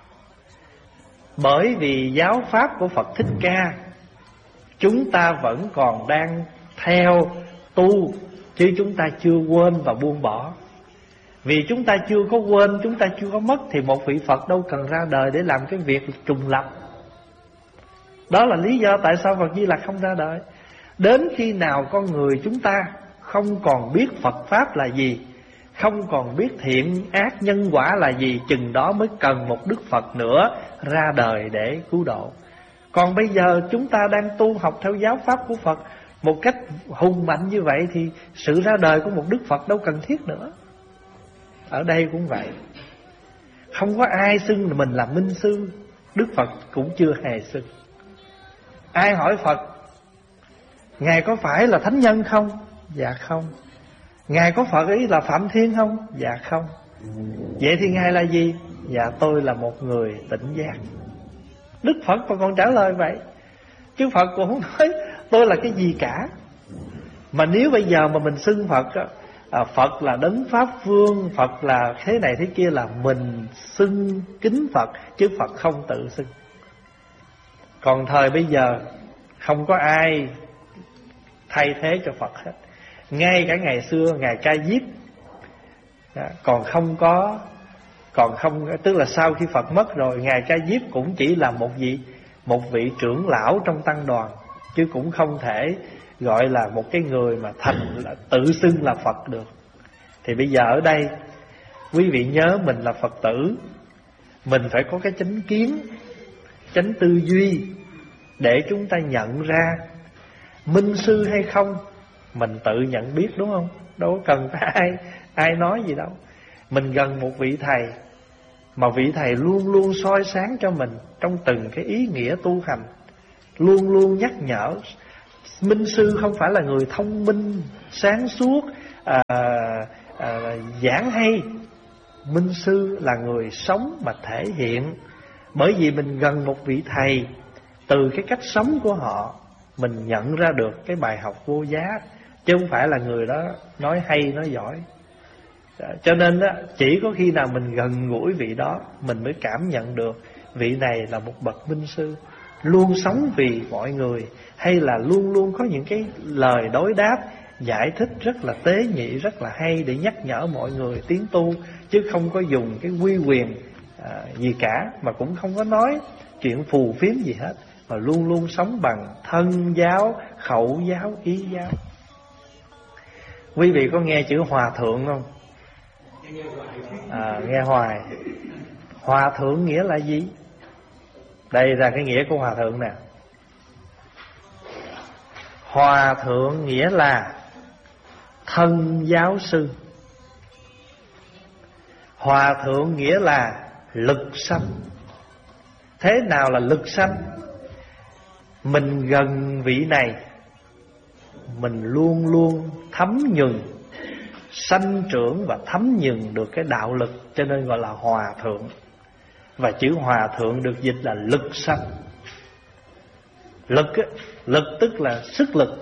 Bởi vì giáo pháp của Phật Thích Ca chúng ta vẫn còn đang theo tu, chứ chúng ta chưa quên và buông bỏ. Vì chúng ta chưa có quên, chúng ta chưa có mất, thì một vị Phật đâu cần ra đời để làm cái việc trùng lập. Đó là lý do tại sao Phật Di Lặc không ra đời. Đến khi nào con người chúng ta không còn biết Phật Pháp là gì, không còn biết thiện ác nhân quả là gì, chừng đó mới cần một Đức Phật nữa ra đời để cứu độ. Còn bây giờ chúng ta đang tu học theo giáo pháp của Phật một cách hùng mạnh như vậy, thì sự ra đời của một Đức Phật đâu cần thiết nữa. Ở đây cũng vậy, không có ai xưng mình là Minh Sư, Đức Phật cũng chưa hề xưng. Ai hỏi Phật, Ngài có phải là thánh nhân không? Dạ không. Ngài có Phật ý là Phạm Thiên không? Dạ không. Vậy thì Ngài là gì? Dạ tôi là một người tỉnh giác. Đức Phật còn trả lời vậy, chứ Phật cũng không nói tôi là cái gì cả. Mà nếu bây giờ mà mình xưng Phật, Phật là đấng Pháp Vương, Phật là thế này thế kia, là mình xưng kính Phật, chứ Phật không tự xưng. Còn thời bây giờ không có ai thay thế cho Phật hết. Ngay cả ngày xưa Ngài Ca Diếp còn không, tức là sau khi Phật mất rồi, Ngài Ca Diếp cũng chỉ là một vị trưởng lão trong tăng đoàn, chứ cũng không thể gọi là một cái người mà tự xưng là Phật được. Thì bây giờ ở đây quý vị nhớ mình là Phật tử, mình phải có cái chánh kiến, chánh tư duy, để chúng ta nhận ra Minh Sư hay không Mình tự nhận biết đúng không? Đâu cần phải ai nói gì đâu. Mình gần một vị thầy, mà vị thầy luôn luôn soi sáng cho mình trong từng cái ý nghĩa tu hành, luôn luôn nhắc nhở. Minh sư không phải là người thông minh, sáng suốt, giảng hay. Minh sư là người sống mà thể hiện. Bởi vì mình gần một vị thầy, từ cái cách sống của họ mình nhận ra được cái bài học vô giá, chứ không phải là người đó nói hay nói giỏi. Cho nên đó, chỉ có khi nào mình gần gũi vị đó, mình mới cảm nhận được vị này là một bậc minh sư, luôn sống vì mọi người, hay là luôn luôn có những cái lời đối đáp, giải thích rất là tế nhị, rất là hay để nhắc nhở mọi người tiến tu, chứ không có dùng cái uy quyền gì cả, mà cũng không có nói chuyện phù phiếm gì hết, mà luôn luôn sống bằng thân giáo, khẩu giáo, ý giáo. Quý vị có nghe chữ hòa thượng không? Nghe hoài. Hòa thượng nghĩa là gì? Đây là cái nghĩa của hòa thượng nè. Hòa thượng nghĩa là thân giáo sư. Hòa thượng nghĩa là lực sanh. Thế nào là lực sanh? Mình gần vị này, mình luôn luôn thấm nhuần, sanh trưởng và thấm nhuần được cái đạo lực, cho nên gọi là hòa thượng. Và chữ hòa thượng được dịch là lực sanh. Lực tức là sức lực.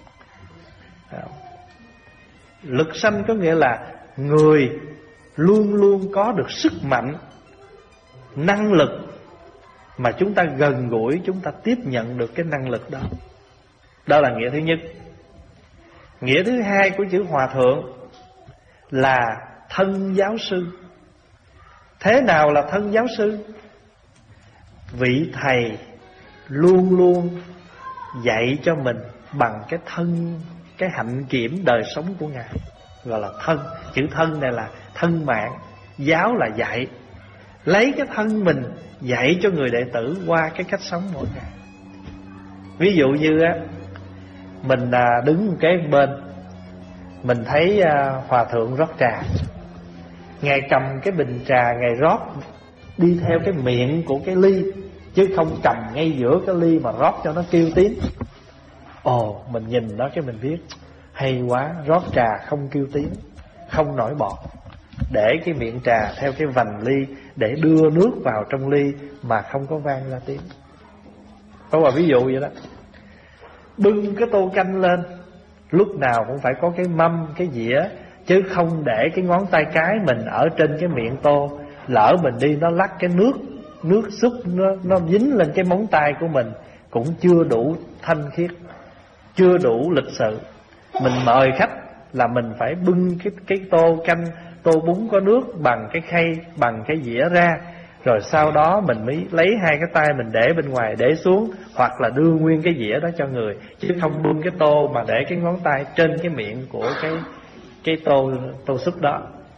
Lực sanh có nghĩa là người luôn luôn có được sức mạnh, năng lực, mà chúng ta gần gũi, chúng ta tiếp nhận được cái năng lực đó. Đó là nghĩa thứ nhất. Nghĩa thứ hai của chữ hòa thượng là thân giáo sư. Thế nào là thân giáo sư? Vị thầy luôn luôn dạy cho mình bằng cái thân, cái hạnh kiểm đời sống của Ngài, gọi là thân. Chữ thân này là thân mạng, giáo là dạy. Lấy cái thân mình dạy cho người đệ tử qua cái cách sống mỗi ngày. Ví dụ như á, mình đứng một cái bên, mình thấy hòa thượng rót trà. Ngài cầm cái bình trà, Ngài rót đi theo cái miệng của cái ly, chứ không cầm ngay giữa cái ly mà rót cho nó kêu tiếng. Ồ, mình nhìn đó cái mình biết hay quá, rót trà không kêu tiếng, không nổi bọt, để cái miệng trà theo cái vành ly, để đưa nước vào trong ly mà không có vang ra tiếng. Có một ví dụ vậy đó. Bưng cái tô canh lên, lúc nào cũng phải có cái mâm, cái dĩa, chứ không để cái ngón tay cái mình ở trên cái miệng tô. Lỡ mình đi nó lắc cái nước súp nó dính lên cái móng tay của mình, cũng chưa đủ thanh khiết, chưa đủ lịch sự. Mình mời khách là mình phải bưng cái tô canh, tô bún có nước bằng cái khay, bằng cái dĩa ra, rồi sau đó mình mới lấy hai cái tay mình để bên ngoài, để xuống, hoặc là đưa nguyên cái dĩa đó cho người, chứ không bưng cái tô mà để cái ngón tay trên cái miệng của cái tô súp đó.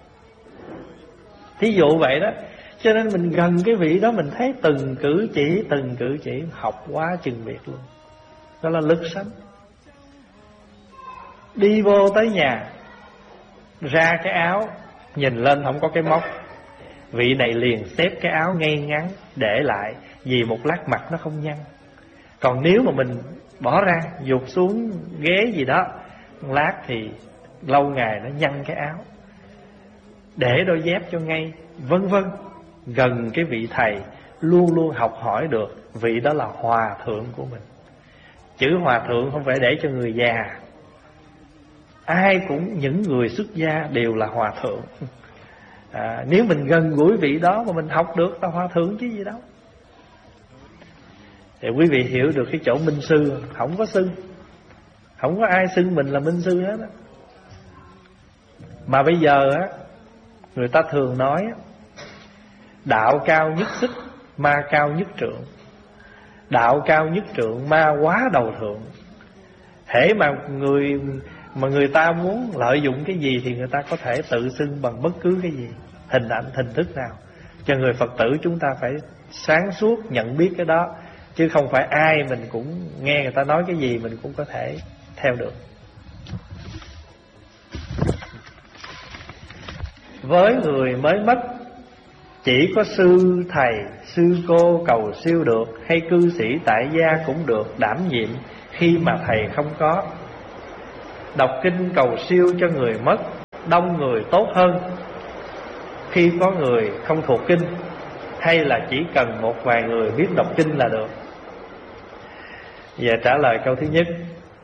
Thí dụ vậy đó. Cho nên mình gần cái vị đó, mình thấy từng cử chỉ học quá chừng biệt luôn. Đó là lực sanh. Đi vô tới nhà, ra cái áo, nhìn lên không có cái móc, vị này liền xếp cái áo ngay ngắn để lại, vì một lát mặt nó không nhăn. Còn nếu mà mình bỏ ra, dục xuống ghế gì đó, một lát thì lâu ngày nó nhăn cái áo. Để đôi dép cho ngay, vân vân. Gần cái vị thầy, luôn luôn học hỏi được, vị đó là hòa thượng của mình. Chữ hòa thượng không phải để cho người già. Ai cũng, những người xuất gia đều là hòa thượng. Nếu mình gần gũi vị đó mà mình học được là hòa thượng chứ gì đâu. Thì quý vị hiểu được cái chỗ minh sư. Không có xưng, không có ai xưng mình là minh sư hết á. Mà bây giờ á, người ta thường nói á, đạo cao nhất xích, ma cao nhất trượng. Đạo cao nhất trượng, ma quá đầu thượng. Hễ mà người ta muốn lợi dụng cái gì thì người ta có thể tự xưng bằng bất cứ cái gì, hình ảnh, hình thức nào. Cho người Phật tử chúng ta phải sáng suốt nhận biết cái đó, chứ không phải ai mình cũng nghe người ta nói cái gì mình cũng có thể theo được. Với người mới mất, chỉ có sư thầy, sư cô cầu siêu được, hay cư sĩ tại gia cũng được đảm nhiệm khi mà thầy không có. Đọc kinh cầu siêu cho người mất, đông người tốt hơn khi có người không thuộc kinh, hay là chỉ cần một vài người biết đọc kinh là được? Và trả lời câu thứ nhất.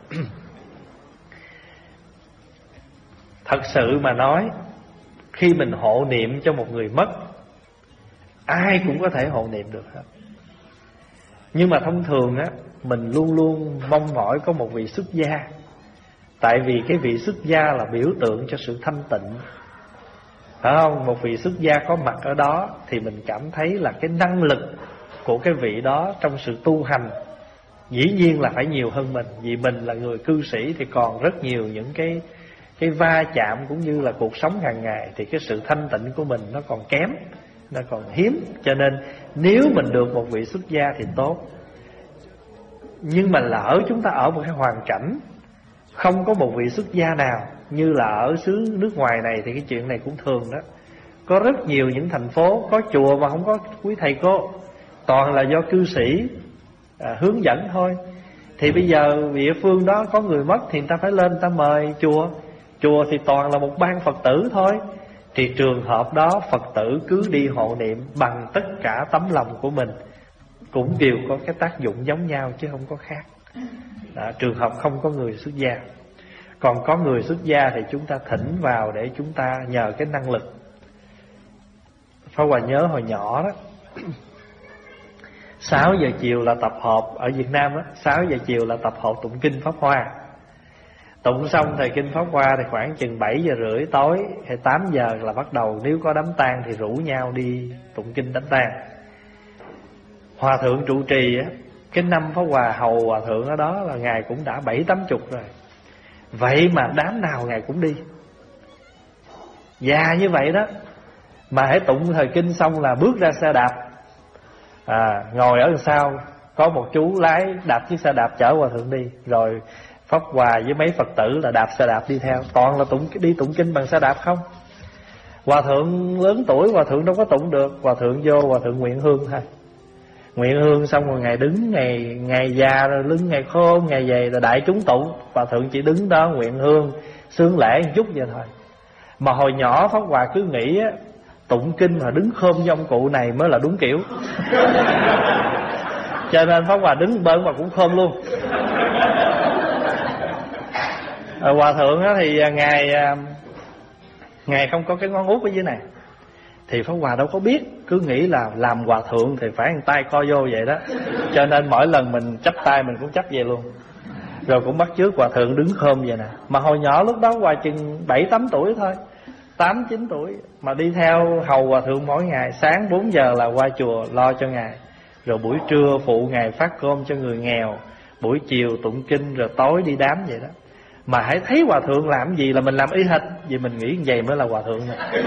Thật sự mà nói, khi mình hộ niệm cho một người mất, ai cũng có thể hộ niệm được hết. Nhưng mà thông thường á, mình luôn luôn mong mỏi có một vị xuất gia. Tại vì cái vị xuất gia là biểu tượng cho sự thanh tịnh, phải không? Một vị xuất gia có mặt ở đó thì mình cảm thấy là cái năng lực của cái vị đó trong sự tu hành dĩ nhiên là phải nhiều hơn mình. Vì mình là người cư sĩ thì còn rất nhiều những cái va chạm cũng như là cuộc sống hàng ngày, thì cái sự thanh tịnh của mình nó còn kém, nó còn hiếm. Cho nên nếu mình được một vị xuất gia thì tốt. Nhưng mà lỡ chúng ta ở một cái hoàn cảnh không có một vị xuất gia nào, như là ở xứ nước ngoài này thì cái chuyện này cũng thường đó. Có rất nhiều những thành phố có chùa mà không có quý thầy cô, toàn là do cư sĩ hướng dẫn thôi. Thì bây giờ địa phương đó có người mất thì người ta phải lên người ta mời chùa. Chùa thì toàn là một ban Phật tử thôi. Thì trường hợp đó Phật tử cứ đi hộ niệm bằng tất cả tấm lòng của mình, cũng đều có cái tác dụng giống nhau chứ không có khác. Trường hợp không có người xuất gia. Còn có người xuất gia thì chúng ta thỉnh vào để chúng ta nhờ cái năng lực. Pháp Hòa nhớ hồi nhỏ đó, 6 giờ chiều là tập họp ở Việt Nam đó, 6 giờ chiều là tập họp tụng kinh Pháp Hoa. Tụng xong thời kinh Pháp Hoa thì khoảng chừng 7 giờ rưỡi tối hay 8 giờ là bắt đầu, nếu có đám tang thì rủ nhau đi tụng kinh đám tang. Hòa thượng trụ trì á, cái năm Pháp Hòa hầu hòa thượng ở đó là ngài cũng đã 70-80 rồi. Vậy mà đám nào ngài cũng đi, già như vậy đó. Mà hãy tụng thời kinh xong là bước ra xe đạp, ngồi ở đằng sau có một chú lái đạp chiếc xe đạp chở hòa thượng đi. Rồi Pháp Hòa với mấy Phật tử là đạp xe đạp đi theo. Toàn là đi tụng kinh bằng xe đạp không. Hòa thượng lớn tuổi, hòa thượng đâu có tụng được. Hòa thượng vô, hòa thượng nguyện hương thôi. Nguyện hương xong rồi ngài đứng, ngày già rồi, lưng ngày khô, ngày về rồi đại chúng tụng. Hòa thượng chỉ đứng đó nguyện hương, sướng lễ một chút vậy thôi. Mà hồi nhỏ Pháp Hòa cứ nghĩ á, tụng kinh mà đứng khom với ông cụ này mới là đúng kiểu. Cho nên Pháp Hòa đứng bên mà cũng khom luôn. Hòa thượng á thì ngài không có cái ngón út ở dưới này. Thì Pháp Hòa đâu có biết, cứ nghĩ là làm hòa thượng thì phải một tay co vô vậy đó. Cho nên mỗi lần mình chắp tay mình cũng chắp về luôn. Rồi cũng bắt chước hòa thượng đứng khom vậy nè. Mà hồi nhỏ lúc đó Hòa chừng 7-8 tuổi thôi, 8-9 tuổi. Mà đi theo hầu hòa thượng mỗi ngày. Sáng 4 giờ là qua chùa lo cho ngài, rồi buổi trưa phụ ngài phát cơm cho người nghèo, buổi chiều tụng kinh, rồi tối đi đám vậy đó. Mà hãy thấy hòa thượng làm gì là mình làm y hệt. Vì mình nghĩ vậy mới là hòa thượng này.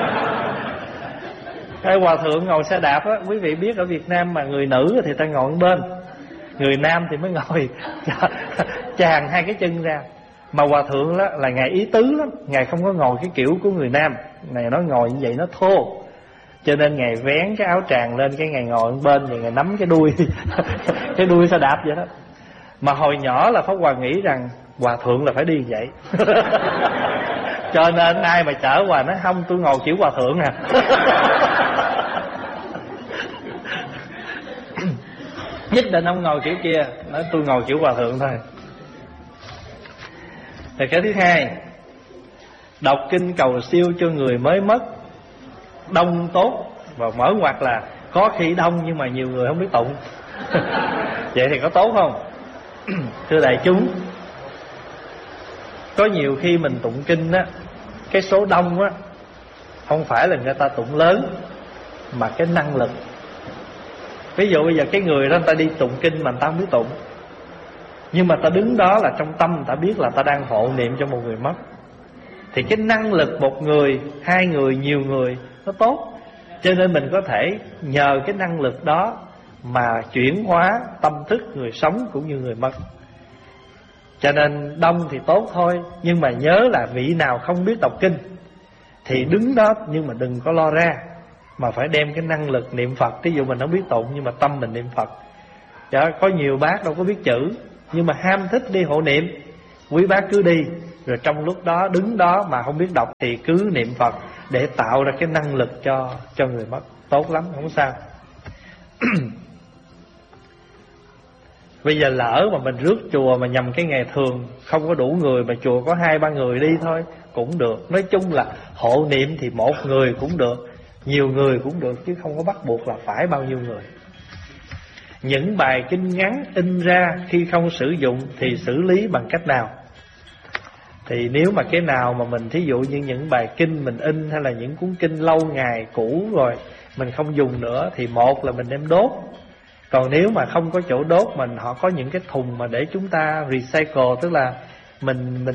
Cái hòa thượng ngồi xe đạp á, quý vị biết ở Việt Nam mà người nữ thì ta ngồi bên, người nam thì mới ngồi chàng hai cái chân ra. Mà hòa thượng đó là ngài ý tứ lắm, ngài không có ngồi cái kiểu của người nam. Ngài nói ngồi như vậy nó thô, cho nên ngài vén cái áo tràng lên, cái ngài ngồi bên và ngài nắm cái đuôi cái đuôi xe đạp vậy đó. Mà hồi nhỏ là Pháp Hòa nghĩ rằng hòa thượng là phải đi vậy. Cho nên ai mà chở Hòa nói không, tôi ngồi kiểu hòa thượng à. Nhất định không ngồi kiểu kia, nói tôi ngồi kiểu hòa thượng thôi. Rồi cái thứ hai, đọc kinh cầu siêu cho người mới mất, đông tốt. Và mở ngoặt là có khi đông nhưng mà nhiều người không biết tụng. Vậy thì có tốt không? Thưa đại chúng, có nhiều khi mình tụng kinh á, cái số đông á không phải là người ta tụng lớn, mà cái năng lực. Ví dụ bây giờ cái người đó người ta đi tụng kinh mà người ta không biết tụng, nhưng mà ta đứng đó là trong tâm người ta biết là ta đang hộ niệm cho một người mất, thì cái năng lực một người, hai người, nhiều người nó tốt. Cho nên mình có thể nhờ cái năng lực đó mà chuyển hóa tâm thức người sống cũng như người mất. Cho nên đông thì tốt thôi, nhưng mà nhớ là vị nào không biết đọc kinh, thì đứng đó nhưng mà đừng có lo ra, mà phải đem cái năng lực niệm Phật. Ví dụ mình không biết tụng nhưng mà tâm mình niệm Phật. Có nhiều bác đâu có biết chữ, nhưng mà ham thích đi hộ niệm, quý bác cứ đi, rồi trong lúc đó đứng đó mà không biết đọc thì cứ niệm Phật để tạo ra cái năng lực cho người mất. Tốt lắm, không sao. Bây giờ lỡ mà mình rước chùa mà nhằm cái ngày thường không có đủ người, mà chùa có 2-3 người đi thôi cũng được. Nói chung là hộ niệm thì một người cũng được, nhiều người cũng được, chứ không có bắt buộc là phải bao nhiêu người. Những bài kinh ngắn in ra khi không sử dụng thì xử lý bằng cách nào? Thì nếu mà cái nào mà mình thí dụ như những bài kinh mình in, hay là những cuốn kinh lâu ngày cũ rồi mình không dùng nữa, thì một là mình đem đốt. Còn nếu mà không có chỗ đốt, họ có những cái thùng mà để chúng ta recycle, tức là mình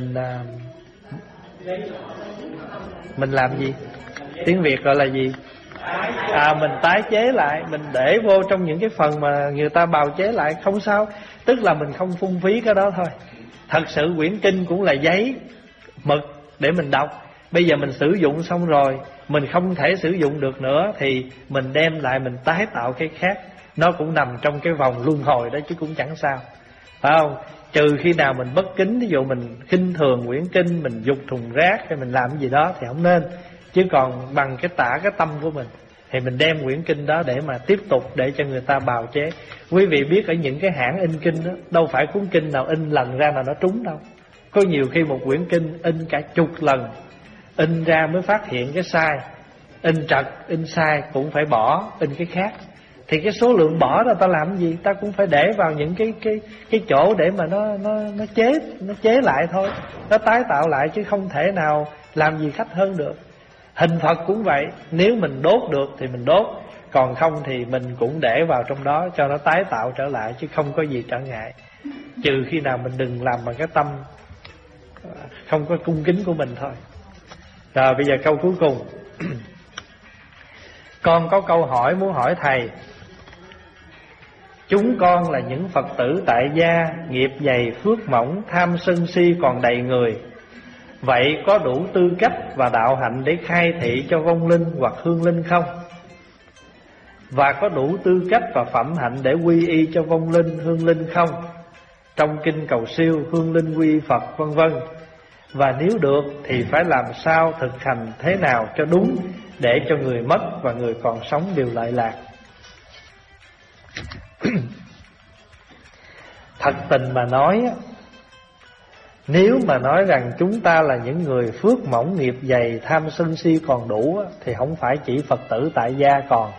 làm gì? Tiếng Việt gọi là gì? Mình tái chế lại, mình để vô trong những cái phần mà người ta bào chế lại, không sao. Tức là mình không phung phí cái đó thôi. Thật sự quyển kinh cũng là giấy mực để mình đọc. Bây giờ mình sử dụng xong rồi, mình không thể sử dụng được nữa, thì mình đem lại mình tái tạo cái khác. Nó cũng nằm trong cái vòng luân hồi đó chứ cũng chẳng sao, phải không? Trừ khi nào mình bất kính, ví dụ mình khinh thường quyển kinh, mình dục thùng rác hay mình làm gì đó thì không nên. Chứ còn bằng cái tâm của mình thì mình đem quyển kinh đó để mà tiếp tục để cho người ta bào chế. Quý vị biết ở những cái hãng in kinh đó, đâu phải cuốn kinh nào in lần ra là nó trúng đâu. Có nhiều khi một quyển kinh in cả chục lần, in ra mới phát hiện cái sai, in trật, in sai cũng phải bỏ, in cái khác. Thì cái số lượng bỏ ra ta làm gì? Ta cũng phải để vào những cái chỗ để mà nó chế lại thôi, nó tái tạo lại, chứ không thể nào làm gì khách hơn được. Hình Phật cũng vậy, nếu mình đốt được thì mình đốt, còn không thì mình cũng để vào trong đó cho nó tái tạo trở lại, chứ không có gì trở ngại. Trừ khi nào mình đừng làm bằng cái tâm không có cung kính của mình thôi. Rồi bây giờ câu cuối cùng. Con có câu hỏi muốn hỏi thầy. Chúng con là những Phật tử tại gia, nghiệp dày phước mỏng, tham sân si còn đầy người. Vậy có đủ tư cách và đạo hạnh để khai thị cho vong linh hoặc hương linh không? Và có đủ tư cách và phẩm hạnh để quy y cho vong linh, hương linh không? Trong kinh cầu siêu, hương linh quy Phật vân vân. Và nếu được thì phải làm sao, thực hành thế nào cho đúng, để cho người mất và người còn sống đều lợi lạc. Thật tình mà nói, nếu mà nói rằng chúng ta là những người phước mỏng nghiệp dày, tham sân si còn đủ, thì không phải chỉ Phật tử tại gia còn,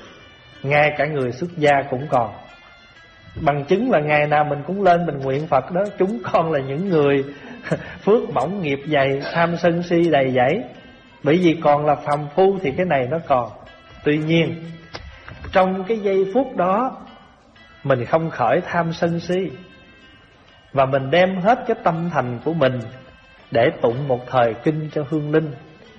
ngay cả người xuất gia cũng còn. Bằng chứng là ngày nào mình cũng lên mình nguyện Phật đó. Chúng con là những người phước mỏng nghiệp dày, tham sân si đầy dẫy. Bởi vì còn là phàm phu thì cái này nó còn. Tuy nhiên trong cái giây phút đó mình không khởi tham sân si, và mình đem hết cái tâm thành của mình để tụng một thời kinh cho hương linh.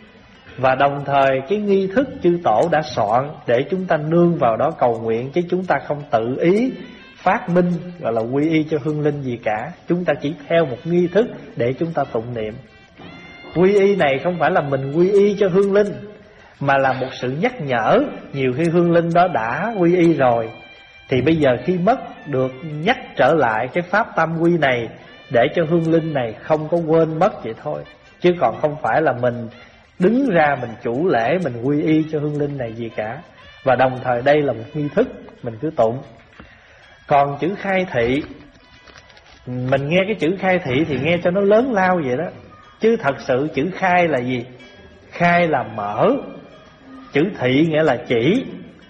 Và đồng thời cái nghi thức chư tổ đã soạn để chúng ta nương vào đó cầu nguyện, chứ chúng ta không tự ý phát minh gọi là quy y cho hương linh gì cả. Chúng ta chỉ theo một nghi thức để chúng ta tụng niệm. Quy y này không phải là mình quy y cho hương linh, mà là một sự nhắc nhở. Nhiều khi hương linh đó đã quy y rồi, thì bây giờ khi mất được nhắc trở lại cái pháp tam quy này, để cho hương linh này không có quên mất vậy thôi. Chứ còn không phải là mình đứng ra mình chủ lễ, mình quy y cho hương linh này gì cả. Và đồng thời đây là một nghi thức, mình cứ tụng. Còn chữ khai thị, mình nghe cái chữ khai thị thì nghe cho nó lớn lao vậy đó, chứ thật sự chữ khai là gì? Khai là mở, chữ thị nghĩa là chỉ,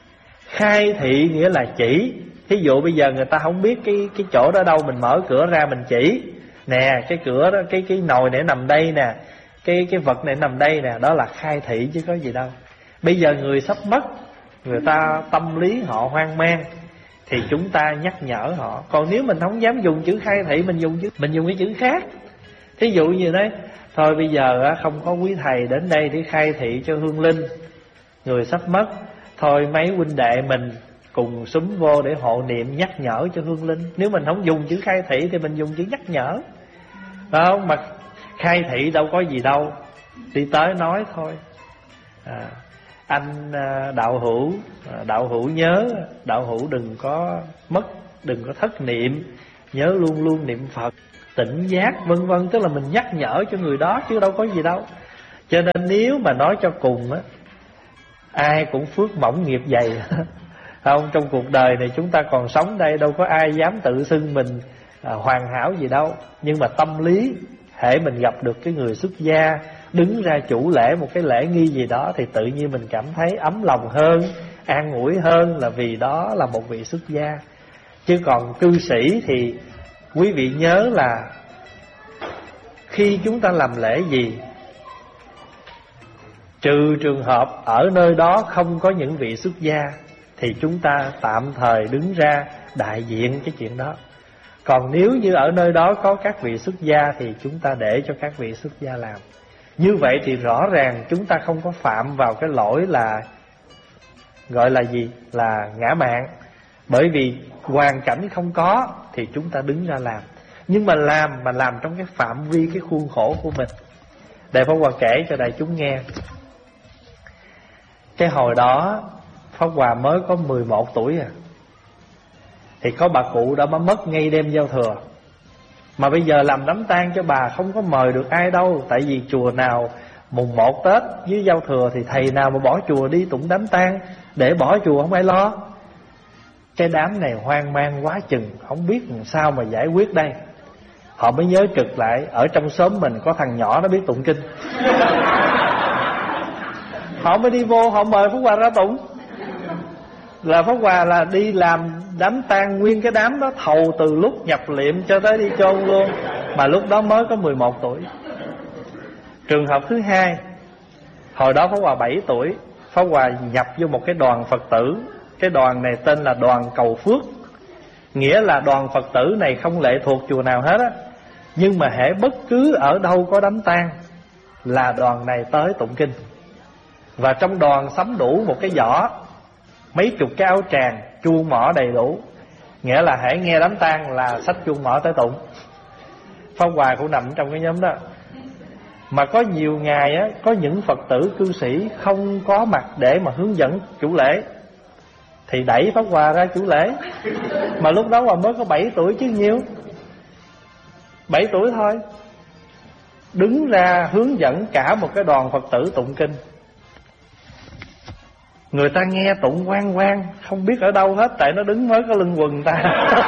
khai thị nghĩa là chỉ. Thí dụ bây giờ người ta không biết cái chỗ đó đâu, mình mở cửa ra mình chỉ nè, cái cửa đó, cái nồi này nằm đây nè, cái vật này nằm đây nè, đó là khai thị chứ có gì đâu. Bây giờ người sắp mất, người ta tâm lý họ hoang mang, thì chúng ta nhắc nhở họ. Còn nếu mình không dám dùng chữ khai thị, mình dùng cái chữ khác. Thí dụ như đấy, thôi bây giờ không có quý thầy đến đây để khai thị cho hương linh, người sắp mất, thôi mấy huynh đệ mình cùng xúm vô để hộ niệm nhắc nhở cho hương linh. Nếu mình không dùng chữ khai thị thì mình dùng chữ nhắc nhở, phải không? Mà khai thị đâu có gì đâu, đi tới nói thôi. Anh đạo hữu nhớ, đạo hữu đừng có mất, đừng có thất niệm, nhớ luôn luôn niệm Phật, tỉnh giác vân vân. Tức là mình nhắc nhở cho người đó chứ đâu có gì đâu. Cho nên nếu mà nói cho cùng á, ai cũng phước mỏng nghiệp dày. Không, trong cuộc đời này chúng ta còn sống đây, đâu có ai dám tự xưng mình hoàn hảo gì đâu. Nhưng mà tâm lý, hễ mình gặp được cái người xuất gia đứng ra chủ lễ một cái lễ nghi gì đó, thì tự nhiên mình cảm thấy ấm lòng hơn, an ủi hơn, là vì đó là một vị xuất gia. Chứ còn cư sĩ thì quý vị nhớ là khi chúng ta làm lễ gì, trừ trường hợp ở nơi đó không có những vị xuất gia, thì chúng ta tạm thời đứng ra đại diện cái chuyện đó. Còn nếu như ở nơi đó có các vị xuất gia thì chúng ta để cho các vị xuất gia làm. Như vậy thì rõ ràng chúng ta không có phạm vào cái lỗi là gọi là gì? Là ngã mạn. Bởi vì hoàn cảnh không có thì chúng ta đứng ra làm. Nhưng mà làm trong cái phạm vi, cái khuôn khổ của mình. Đại Pháp Hòa kể cho đại chúng nghe. Cái hồi đó Pháp Hòa mới có 11 tuổi à, thì có bà cụ đã mất ngay đêm giao thừa. Mà bây giờ làm đám tang cho bà không có mời được ai đâu. Tại vì chùa nào mùng 1 Tết với giao thừa thì thầy nào mà bỏ chùa đi tụng đám tang, để bỏ chùa không ai lo. Cái đám này hoang mang quá chừng, không biết làm sao mà giải quyết đây. Họ mới nhớ trực lại, ở trong xóm mình có thằng nhỏ nó biết tụng kinh. Họ mới đi vô, họ mời Pháp Hòa ra tụng. Là Pháp Hòa là đi làm đám tang nguyên cái đám đó, thầu từ lúc nhập liệm cho tới đi chôn luôn. Mà lúc đó mới có 11 tuổi. Trường hợp thứ hai, hồi đó Pháp Hòa 7 tuổi, Pháp Hòa nhập vô một cái đoàn Phật tử. Cái đoàn này tên là đoàn Cầu Phước. Nghĩa là đoàn Phật tử này không lệ thuộc chùa nào hết á, nhưng mà hễ bất cứ ở đâu có đám tang là đoàn này tới tụng kinh. Và trong đoàn sắm đủ một cái giỏ, mấy chục cái áo tràng, chuông mõ đầy đủ. Nghĩa là hãy nghe đám tang là xách chuông mõ tới tụng. Pháp Hòa cũng nằm trong cái nhóm đó. Mà có nhiều ngày á, có những Phật tử cư sĩ không có mặt để mà hướng dẫn chủ lễ, thì đẩy Pháp Hòa ra chủ lễ. Mà lúc đó Hòa mới có 7 tuổi chứ nhiêu, 7 tuổi thôi. Đứng ra hướng dẫn cả một cái đoàn Phật tử tụng kinh. Người ta nghe tụng oang oang, không biết ở đâu hết, tại nó đứng mới có lưng quần ta.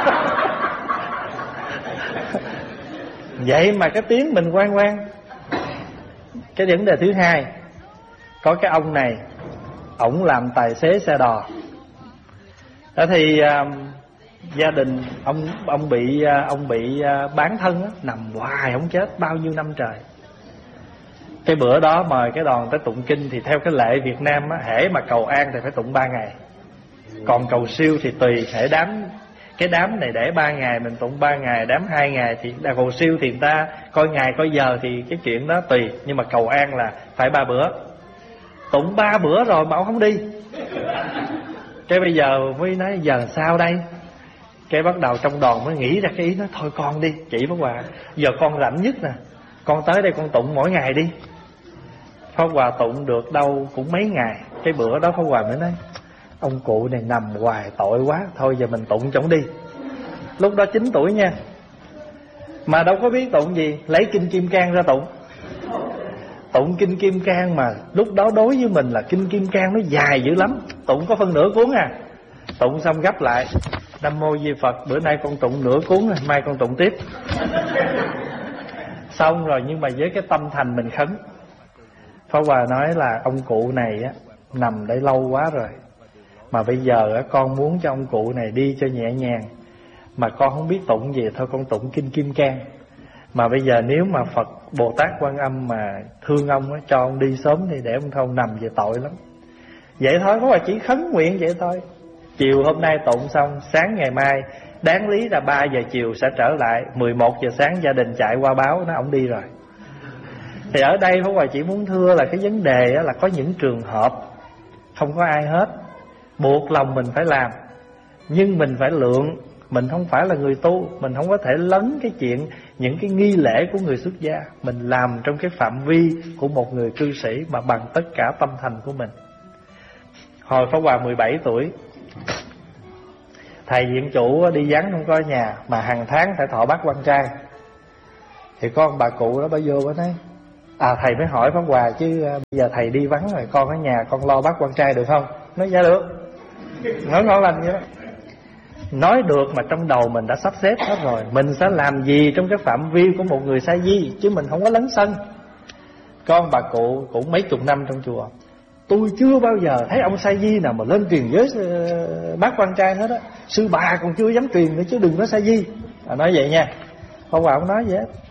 Vậy mà cái tiếng mình oang oang. Cái vấn đề thứ hai, có cái ông này, ổng làm tài xế xe đò. Đó thì gia đình ông bị bán thân á, nằm hoài không chết bao nhiêu năm trời. Cái bữa đó mời cái đoàn tới tụng kinh, thì theo cái lệ Việt Nam á, hễ mà cầu an thì phải tụng 3 ngày. Còn cầu siêu thì tùy, hễ cái đám này để 3 ngày mình tụng 3 ngày, đám 2 ngày thì cầu siêu thì người ta coi ngày coi giờ thì cái chuyện đó tùy. Nhưng mà cầu an là phải 3 bữa. Tụng 3 bữa rồi mà ông không đi. Cái bây giờ mới nói giờ sao đây? Cái bắt đầu trong đoàn mới nghĩ ra cái ý, nói thôi con đi, chỉ Pháp Hòa, giờ con rảnh nhất nè, con tới đây con tụng mỗi ngày đi. Pháp Hòa tụng được đâu cũng mấy ngày. Cái bữa đó Pháp Hòa mới nói ông cụ này nằm hoài tội quá, thôi giờ mình tụng cho ông đi. Lúc đó 9 tuổi nha, mà đâu có biết tụng gì, lấy kinh Kim Cang ra tụng. Tụng kinh Kim Cang mà lúc đó đối với mình là kinh Kim Cang nó dài dữ lắm, tụng có phân nửa cuốn à. Tụng xong gấp lại, Nam Mô Di Phật, bữa nay con tụng nửa cuốn, mai con tụng tiếp. Xong rồi, nhưng mà với cái tâm thành mình khấn. Pháp Hòa nói là ông cụ này á, nằm đây lâu quá rồi, mà bây giờ á, con muốn cho ông cụ này đi cho nhẹ nhàng, mà con không biết tụng gì, thôi con tụng kinh Kim Cang. Mà bây giờ nếu mà Phật Bồ Tát Quan Âm mà thương ông á, cho ông đi sớm đi, để ông không nằm về tội lắm. Vậy thôi, Pháp Hòa chỉ khấn nguyện vậy thôi. Chiều hôm nay tụng xong, sáng ngày mai đáng lý là 3 giờ chiều sẽ trở lại, 11 giờ sáng gia đình chạy qua báo nói ổng đi rồi. Thì ở đây Pháp Hòa chỉ muốn thưa là cái vấn đề là có những trường hợp không có ai hết, buộc lòng mình phải làm, nhưng mình phải lượng. Mình không phải là người tu, mình không có thể lấn cái chuyện những cái nghi lễ của người xuất gia mình làm trong cái phạm vi của một người cư sĩ, mà bằng tất cả tâm thành của mình. Hồi Pháp Hòa 17 tuổi, thầy viện chủ đi vắng không có ở nhà, mà hàng tháng phải thọ bát quan trai. Thì có ông bà cụ đó, bà vô bà nói: thầy mới hỏi Pháp Hòa chứ bây giờ thầy đi vắng rồi, con ở nhà con lo bát quan trai được không? Nói dạ được. Nói ngon lành vậy đó. Nói được mà trong đầu mình đã sắp xếp hết rồi, mình sẽ làm gì trong cái phạm vi của một người sa di, chứ mình không có lấn sân. Con bà cụ cũng mấy chục năm trong chùa, tôi chưa bao giờ thấy ông sa di nào mà lên truyền giới bát quan trai hết á. Sư bà còn chưa dám truyền nữa chứ đừng nói sa di. Nói vậy nha. Pháp Hòa không nói vậy hết.